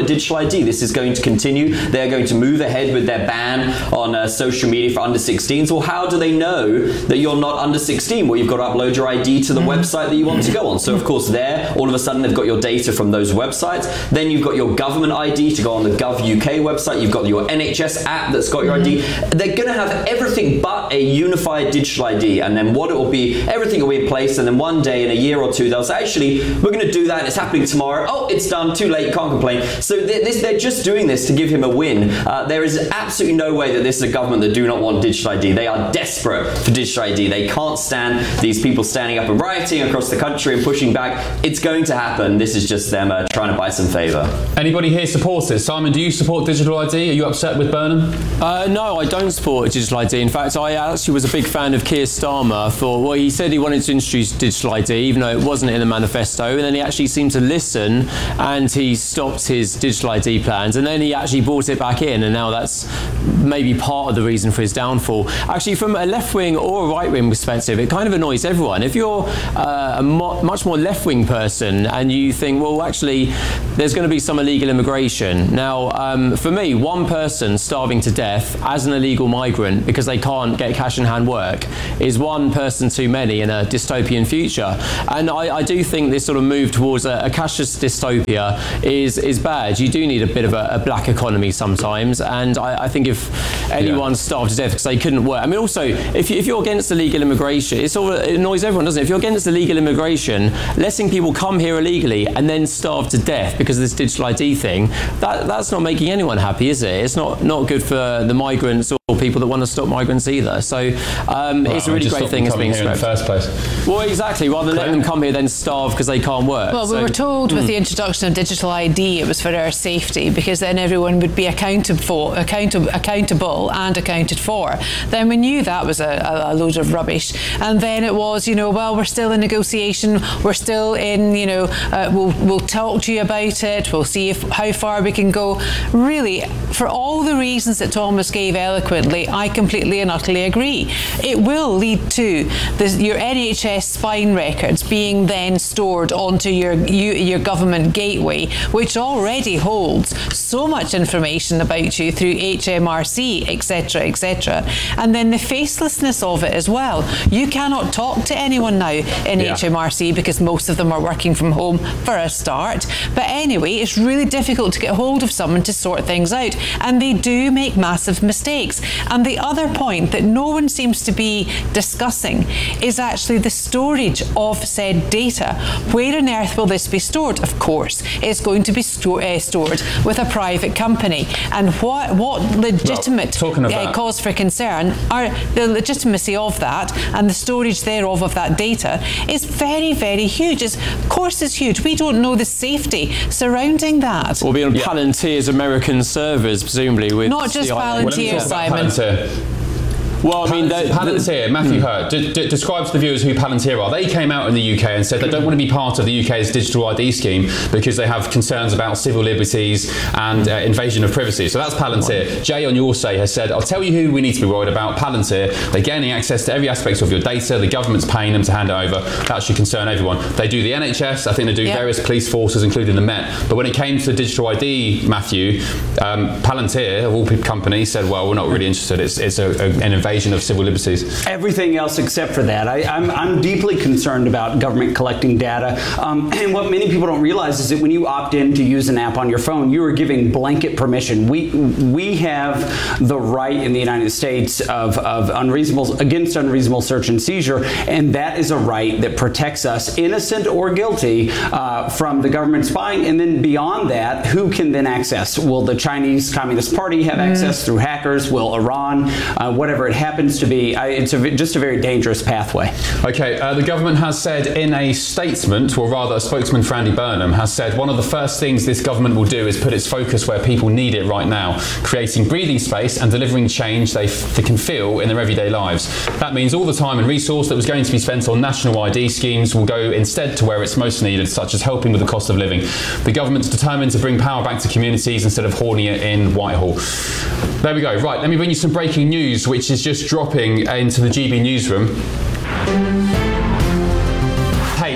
digital I D. This is going to continue. They're going to move ahead with their ban on uh, social media for under sixteens. Well, how do they know that you're not under sixteen? Well, you've got to upload your I D to the mm. website that you want to go on. So, of course, there, all of a sudden, they've got your data from those websites. Then you've got your government I D to go on the Gov U K website. You've got your N H S app that's got your mm. I D. They're going to have everything but a unified digital I D. And then what it will be, everything will be in place. And then one day, in a year or two, they'll say, actually, we're going to do that. And it's happening tomorrow. Oh, it's done. Too late. You can't complain. So they're, this, they're just doing this to give him a win. Uh, there is absolutely no way that this is a government that do not want digital I D. They are desperate for digital I D. They can't stand these people standing up and rioting across the country and pushing back. It's going to happen. This is just them uh, trying to buy some favour. Anybody here supports this? Simon, do you support digital I D? Are you upset with Burnham? Uh, no, I don't support digital I D. In fact, I actually was a big fan of Keir Starmer. I thought, well, he said he wanted to introduce digital I D, even though it wasn't in the manifesto, and then he actually seemed to listen and he stopped his digital I D plans, and then he actually brought it back in, and now that's maybe part of the reason for his downfall. Actually, from a left-wing or a right-wing perspective, it kind of annoys everyone. If you're uh, a mo- much more left-wing person and you think, well, actually, there's going to be some illegal immigration. Now, um, for me, one person starving to death as an illegal migrant because they can't get cash-in-hand work is one person too many in a dystopian future. And I, I do think this sort of move towards a, a cashless dystopia is is bad. You do need a bit of a, a black economy sometimes, and I, I think if anyone yeah. starved to death because they couldn't work. I mean, also, if, you, if you're against illegal immigration, it's all, it annoys everyone, doesn't it? If you're against illegal immigration, letting people come here illegally and then starve to death because of this digital I D thing, that that's not making anyone happy, is it? It's not, not good for the migrants or people that want to stop migrants either. So um, well, it's a really great thing it's being here in the first place. Well, exactly. Rather than letting them come here then starve because they can't work. Well, so, we were told mm. with the introduction of digital I D it was for our safety, because then everyone would be accounted for, accountable, accountable and accounted for. Then we knew that was a, a load of rubbish. And then it was, you know, well, we're still in negotiation, we're still in, you know, uh, we'll we'll talk to you about it, we'll see if how far we can go. Really, for all the reasons that Thomas gave eloquently, I completely and utterly agree. It will lead to this, your N H S spine records being then stored onto your you, your government gateway, which already holds so much information about you through H M R C, et cetera, et cetera. And then the facelessness of it as well. You cannot talk to anyone now in yeah. H M R C because most of them are working from home for a start. But anyway, it's really difficult to get hold of someone to sort things out. And they do make massive mistakes. And the other point that no one seems to be discussing is actually the storage of said data. Where on earth will this be stored? Of course, it's going to be sto- uh, stored with a private company. And what what legitimate well, uh, cause for concern are the legitimacy of that and the storage thereof of that data is very, very huge. It's, of course it's huge. We don't know the safety surrounding that. We'll be on yeah. Palantir's American servers, presumably. With Not just Palantir, Simon. Palantir. Well, I mean, the, Palantir, Matthew mm. Hurt, d- d- describe to the viewers who Palantir are. They came out in the U K and said they don't want to be part of the U K's digital I D scheme because they have concerns about civil liberties and uh, invasion of privacy. So that's Palantir. Jay, on your say, has said, I'll tell you who we need to be worried about. Palantir. They're gaining access to every aspect of your data. The government's paying them to hand it over. That should concern everyone. They do the N H S. I think they do yep. various police forces, including the Met. But when it came to the digital I D, Matthew, um, Palantir, of all companies, said, well, we're not really interested. It's, it's a, a, an invasion of civil liberties. Everything else except for that. I, I'm, I'm deeply concerned about government collecting data. Um, and what many people don't realize is that when you opt in to use an app on your phone, you are giving blanket permission. We we have the right in the United States of, of unreasonable against unreasonable search and seizure, and that is a right that protects us, innocent or guilty, uh, from the government spying. And then beyond that, who can then access? Will the Chinese Communist Party have mm. access through hackers? Will Iran? Uh, whatever it happens to be, I, it's a, just a very dangerous pathway. Okay, uh, the government has said in a statement, or rather a spokesman for Andy Burnham has said one of the first things this government will do is put its focus where people need it right now, creating breathing space and delivering change they, f- they can feel in their everyday lives. That means all the time and resource that was going to be spent on national I D schemes will go instead to where it's most needed, such as helping with the cost of living. The government's determined to bring power back to communities instead of hoarding it in Whitehall. There we go. Right, let me bring you some breaking news, which is just dropping into the G B newsroom. Kate,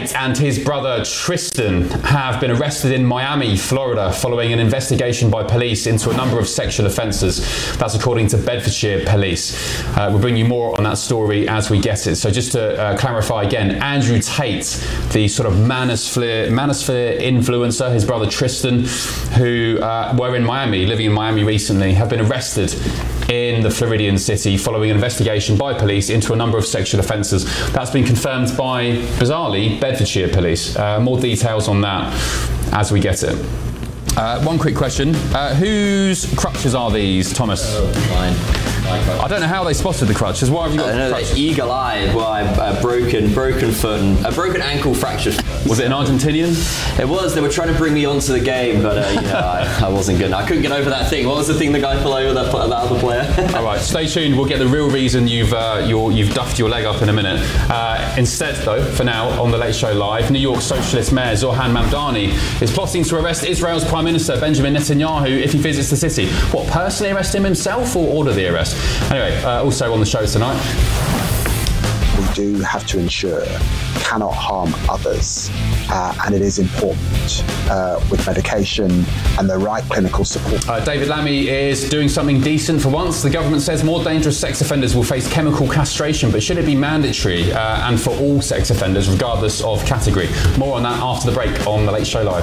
Tate and his brother Tristan have been arrested in Miami, Florida, following an investigation by police into a number of sexual offences. That's according to Bedfordshire Police. Uh, we'll bring you more on that story as we get it. So just to uh, clarify again, Andrew Tate, the sort of manosphere, manosphere influencer, his brother Tristan, who uh, were in Miami, living in Miami recently, have been arrested in the Floridian city following an investigation by police into a number of sexual offences. That's been confirmed by, bizarrely, Bedfordshire Police. Uh, more details on that as we get it. Uh, one quick question. Uh, whose crutches are these, Thomas? Oh, mine. I don't know how they spotted the crutches. Why have you got I know, crutches? Eagle-eyed. Well, I uh, broken, broken foot and a broken ankle fracture. Was it an Argentinian? It was. They were trying to bring me onto the game, but uh, you know, I, I wasn't good. I couldn't get over that thing. What was the thing the guy fell over? That, that other player. All right, stay tuned. We'll get the real reason you've uh, you're, you've duffed your leg up in a minute. Uh, instead, though, for now, on the Late Show Live, New York Socialist Mayor Zohan Mamdani is plotting to arrest Israel's Prime Minister Benjamin Netanyahu if he visits the city. What, personally arrest him himself or order the arrest? Anyway, uh, also on the show tonight. We do have to ensure cannot harm others, uh, and it is important uh, with medication and the right clinical support. Uh, David Lammy is doing something decent for once. The government says more dangerous sex offenders will face chemical castration, but should it be mandatory uh, and for all sex offenders regardless of category? More on that after the break on The Late Show Live.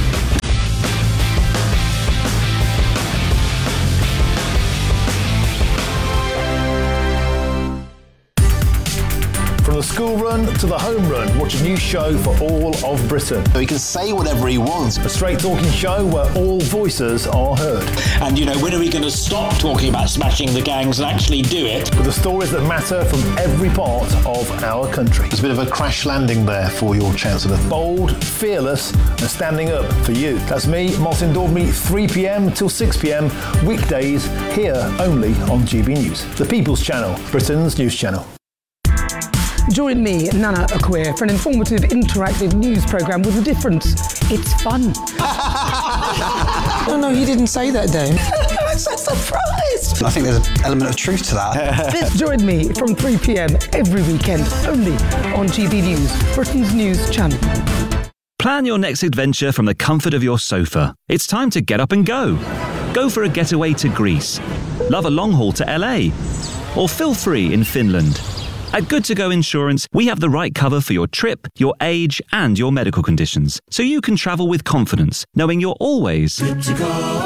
From the school run to the home run, watch a new show for all of Britain. He can say whatever he wants. A straight talking show where all voices are heard. And, you know, when are we going to stop talking about smashing the gangs and actually do it? With the stories that matter from every part of our country. There's a bit of a crash landing there for your Chancellor. Bold, fearless, and standing up for you. That's me, Martin Daubney, three p.m. till six p.m. weekdays, here only on G B News. The People's Channel, Britain's news channel. Join me, Nana Akwe, for an informative, interactive news programme with a difference. It's fun. No, no, he didn't say that, Dave. I'm so surprised. I think there's an element of truth to that. Join me from three p.m. every weekend, only on G B News, Britain's news channel. Plan your next adventure from the comfort of your sofa. It's time to get up and go. Go for a getaway to Greece. Love a long haul to L A. Or feel free in Finland. At Good To Go Insurance, we have the right cover for your trip, your age, and your medical conditions, so you can travel with confidence, knowing you're always good to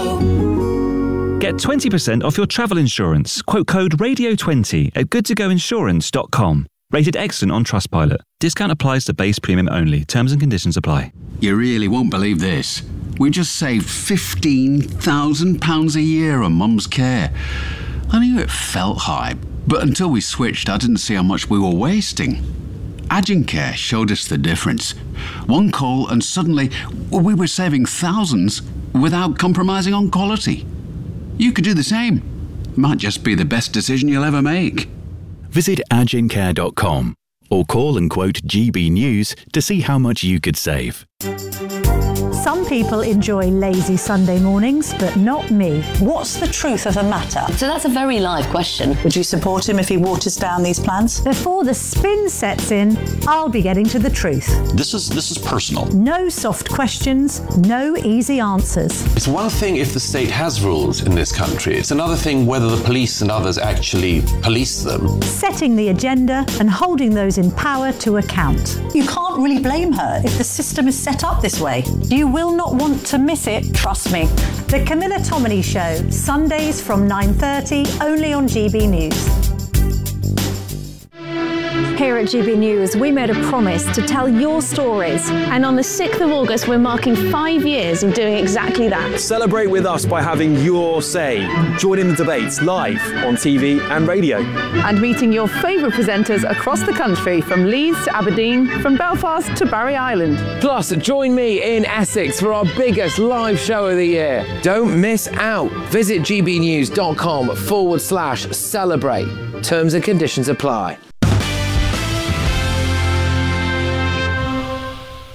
go. Get twenty percent off your travel insurance. Quote code radio twenty at good to go insurance dot com. Rated excellent on Trustpilot. Discount applies to base premium only. Terms and conditions apply. You really won't believe this. We just saved fifteen thousand pounds a year on Mum's care. I knew it felt high, but until we switched, I didn't see how much we were wasting. Agencare showed us the difference. One call and suddenly we were saving thousands without compromising on quality. You could do the same. Might just be the best decision you'll ever make. Visit agencare dot com or call and quote G B News to see how much you could save. Some people enjoy lazy Sunday mornings, but not me. What's the truth of the matter? So that's a very live question. Would you support him if he waters down these plans? Before the spin sets in, I'll be getting to the truth. This is this is personal. No soft questions, no easy answers. It's one thing if the state has rules in this country. It's another thing whether the police and others actually police them. Setting the agenda and holding those in power to account. You can't really blame her if the system is set up this way. You will not want to miss it, trust me. The Camilla Tominey Show, Sundays from nine thirty, only on G B News. Here at G B News, we made a promise to tell your stories. And on the sixth of August, we're marking five years of doing exactly that. Celebrate with us by having your say. Join in the debates live on T V and radio. And meeting your favourite presenters across the country, from Leeds to Aberdeen, from Belfast to Barry Island. Plus, join me in Essex for our biggest live show of the year. Don't miss out. Visit gbnews.com forward slash celebrate. Terms and conditions apply.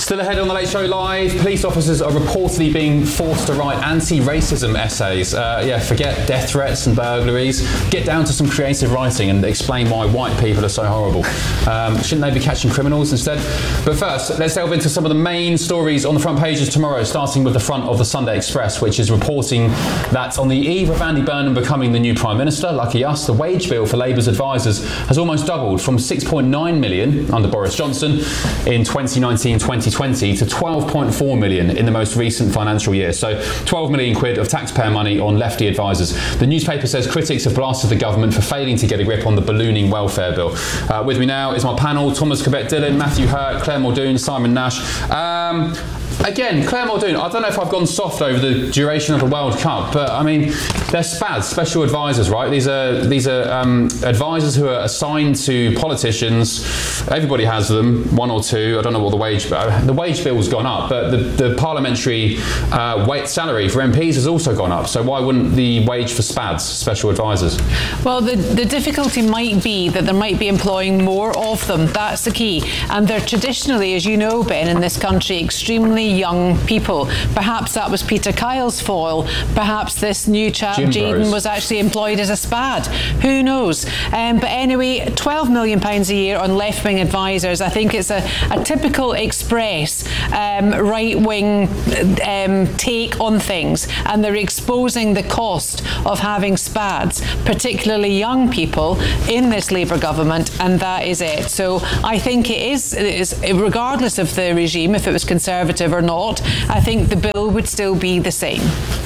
Still ahead on the Late Show Live, police officers are reportedly being forced to write anti-racism essays. Uh, yeah, forget death threats and burglaries. Get down to some creative writing and explain why white people are so horrible. Um, shouldn't they be catching criminals instead? But first, let's delve into some of the main stories on the front pages tomorrow, starting with the front of the Sunday Express, which is reporting that on the eve of Andy Burnham becoming the new Prime Minister, lucky us, the wage bill for Labour's advisers has almost doubled from six point nine million under Boris Johnson in twenty nineteen twenty twenty to twelve point four million in the most recent financial year. So twelve million quid of taxpayer money on lefty advisers. The newspaper says critics have blasted the government for failing to get a grip on the ballooning welfare bill. Uh, with me now is my panel: Thomas Corbett-Dillon, Matthew Hurt, Claire Muldoon, Simon Nash. Um, Again, Claire Muldoon, I don't know if I've gone soft over the duration of the World Cup, but I mean, they're S P A Ds, special advisors, right? These are these are um, advisors who are assigned to politicians. Everybody has them, one or two. I don't know what the wage the wage bill's gone up, but the, the parliamentary uh, wage salary for M Ps has also gone up. So why wouldn't the wage for S P A Ds, special advisors? Well, the the difficulty might be that there might be employing more of them. That's the key, and they're traditionally, as you know, Ben, in this country, extremely young people. Perhaps that was Peter Kyle's foil. Perhaps this new chap, Jim Jayden, Rose. was actually employed as a S P A D. Who knows? Um, but anyway, twelve million pounds a year on left-wing advisors. I think it's a, a typical Express um, right-wing um, take on things, and they're exposing the cost of having S P A Ds, particularly young people, in this Labour government, and that is it. So I think it is, it is regardless of the regime, if it was Conservative or not, I think the bill would still be the same.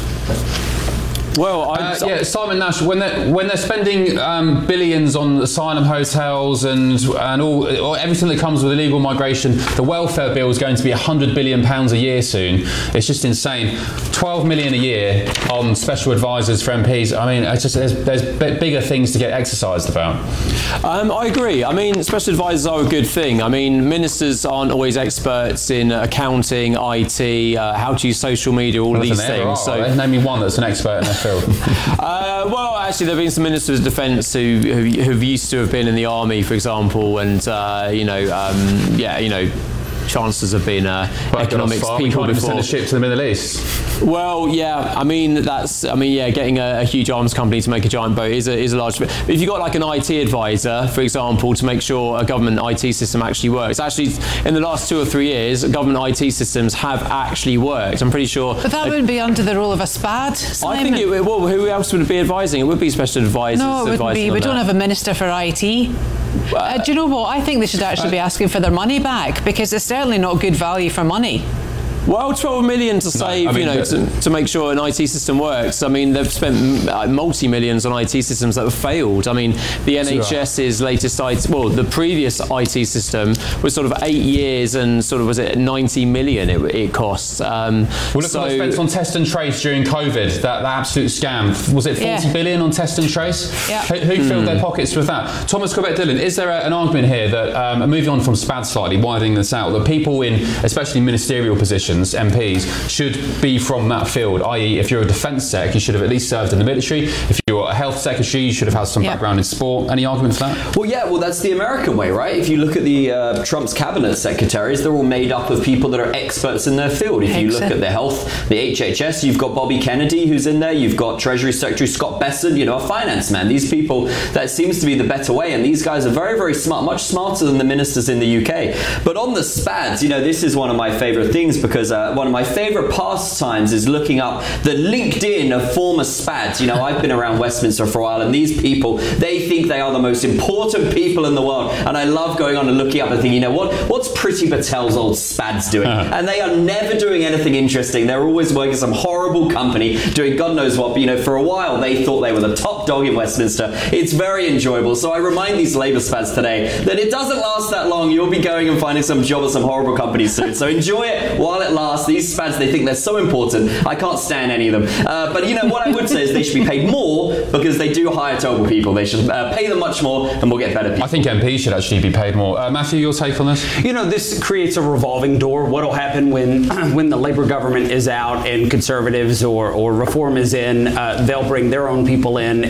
Well, uh, yeah, Simon Nash. When they're when they're spending um, billions on asylum hotels and and all or everything that comes with illegal migration, the welfare bill is going to be a hundred billion pounds a year soon. It's just insane. Twelve million a year on special advisors for M Ps. I mean, it's just there's, there's b- bigger things to get exercised about. Um, I agree. I mean, special advisors are a good thing. I mean, ministers aren't always experts in accounting, I T, uh, how to use social media, all well, these things. Are, so name me one that's an expert in their field. uh, well, actually, there have been some ministers of defence who who who've used to have been in the army, for example, and uh, you know, um, yeah, you know. Chancellors have been uh, economics people we can't before. Even send a ship to the Middle East. Well, yeah, I mean that's, I mean, yeah, getting a, a huge arms company to make a giant boat is a, is a large. But if you've got like an I T advisor, for example, to make sure a government I T system actually works. Actually, in the last two or three years, government I T systems have actually worked. I'm pretty sure. But that uh, wouldn't be under the role of a S P A D. Simon. I think it. Well, who else would it be advising? It would be special advisors. No, it wouldn't be. We don't have a minister for I T. Uh, do you know what? I think they should actually be asking for their money back, because it's certainly not good value for money. Well, twelve million to save, no, I mean, you know, to, to make sure an I T system works. I mean, they've spent multi-millions on I T systems that have failed. I mean, the NHS's latest I T, well, the previous I T system was sort of eight years and sort of, was it ninety million it, it cost. Um, well, look so, what they spent on test and trace during COVID, that, that absolute scam. Was it forty yeah. billion on test and trace? Yeah. Who, who filled mm. their pockets with that? Thomas Corbett-Dillon, is there a, an argument here that, um, moving on from S P A D slightly, widening this out, that people in, especially ministerial positions, M Ps, should be from that field, that is if you're a defence sec, you should have at least served in the military. If you're a health secretary, you should have had some yeah. background in sport. Any argument for that? Well, yeah, well, that's the American way, right? If you look at the uh, Trump's cabinet secretaries, they're all made up of people that are experts in their field. If you look at the health, the H H S, you've got Bobby Kennedy, who's in there. You've got Treasury Secretary Scott Bessent, you know, a finance man. These people, that seems to be the better way. And these guys are very, very smart, much smarter than the ministers in the U K. But on the S P A Ds, you know, this is one of my favourite things, because uh, one of my favourite pastimes is looking up the LinkedIn of former S P A Ds. You know, I've been around Westminster for a while, and these people, they think they are the most important people in the world. And I love going on and looking up and thinking, you know, what what's Priti Patel's old S P A Ds doing? Uh-huh. And they are never doing anything interesting. They're always working some horrible company, doing God knows what. But, you know, for a while, they thought they were the top dog in Westminster. It's very enjoyable. So I remind these Labour S P A Ds today that it doesn't last that long. You'll be going and finding some job at some horrible company soon. So enjoy it while it lasts. These S P A Ds, they think they're so important. I can't stand any of them. Uh, but, you know, what I would say is they should be paid more, because they do hire terrible people. They should uh, pay them much more, and we'll get better people. I think M Ps should actually be paid more. Uh, Matthew, your take on this? You know, this creates a revolving door. What will happen when when the Labour government is out and Conservatives or, or Reform is in? Uh, they'll bring their own people in, and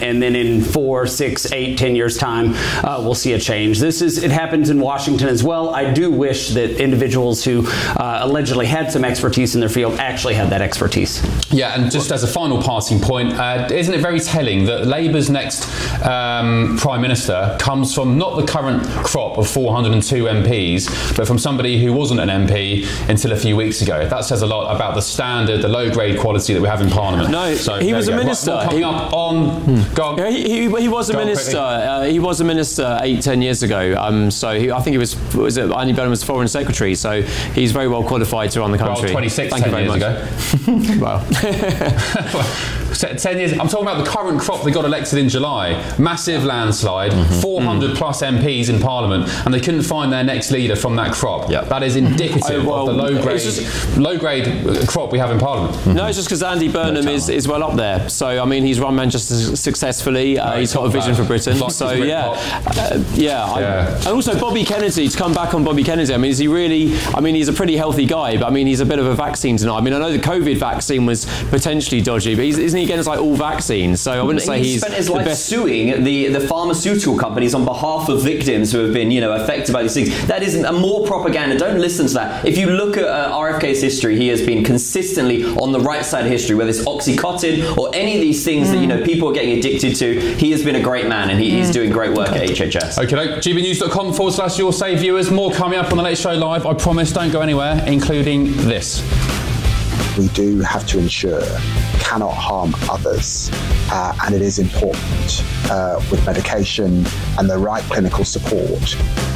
and then in four, six, eight, ten years time, uh, we'll see a change. This is it happens in Washington as well. I do wish that individuals who uh, allegedly had some expertise in their field actually had that expertise. Yeah, and just as a final passing point, uh, isn't it very telling that Labour's next um, Prime Minister comes from not the current crop of four hundred two M Ps, but from somebody who wasn't an M P until a few weeks ago? That says a lot about the standard, the low-grade quality that we have in Parliament. No, so, he was a minister. Right, coming he, up on... Hmm. Go on. Yeah, he, he, he was a go minister. Uh, he was a minister eight, ten years ago. Um, so he, I think he was, was it, Andy Burnham was Foreign Secretary, so he's very well qualified to run the country. Well, twenty-six, Thank ten you very years much. ago. Well, ten years. I'm talking about the current crop that got elected in July. Massive landslide, mm-hmm. four hundred mm. plus M Ps in Parliament, and they couldn't find their next leader from that crop. Yep. That is indicative oh, well, of the low grade, just, low grade crop we have in Parliament. Mm-hmm. No, it's just because Andy Burnham no is, is well up there. So I mean, he's run Manchester successfully. Uh, right, he's got a vision bad. for Britain. Like so yeah, uh, yeah. yeah. I, and also Bobby Kennedy. To come back on Bobby Kennedy, I mean, is he really? I mean, he's a pretty healthy guy, but I mean, he's a bit of a vaccine denier. I mean, I know the COVID vaccine was potentially dodgy, but he's, isn't he against like all vaccines? So I wouldn't say he's he's spent his the life best. suing the, the pharmaceutical companies on behalf of victims who have been, you know, affected by these things. That isn't a more propaganda. Don't listen to that. If you look at uh, R F K's history, he has been consistently on the right side of history, whether it's Oxycontin or any of these things mm. that, you know, people are getting addicted to. He has been a great man, and he, mm. he's doing great work at H H S. Okay, G B news dot com forward slash your say viewers. More coming up on the Late Show Live. I promise, don't go anywhere, including this. We do have to ensure cannot harm others, uh, and it is important uh, with medication and the right clinical support.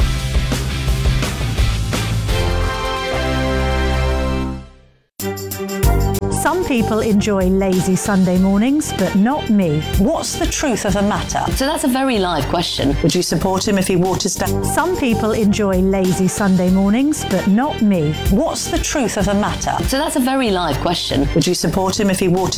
Some people enjoy lazy Sunday mornings, but not me. What's the truth of the matter? So that's a very live question. Would you support him if he waters down? Some people enjoy lazy Sunday mornings, but not me. What's the truth of the matter? So that's a very live question. Would you support him if he waters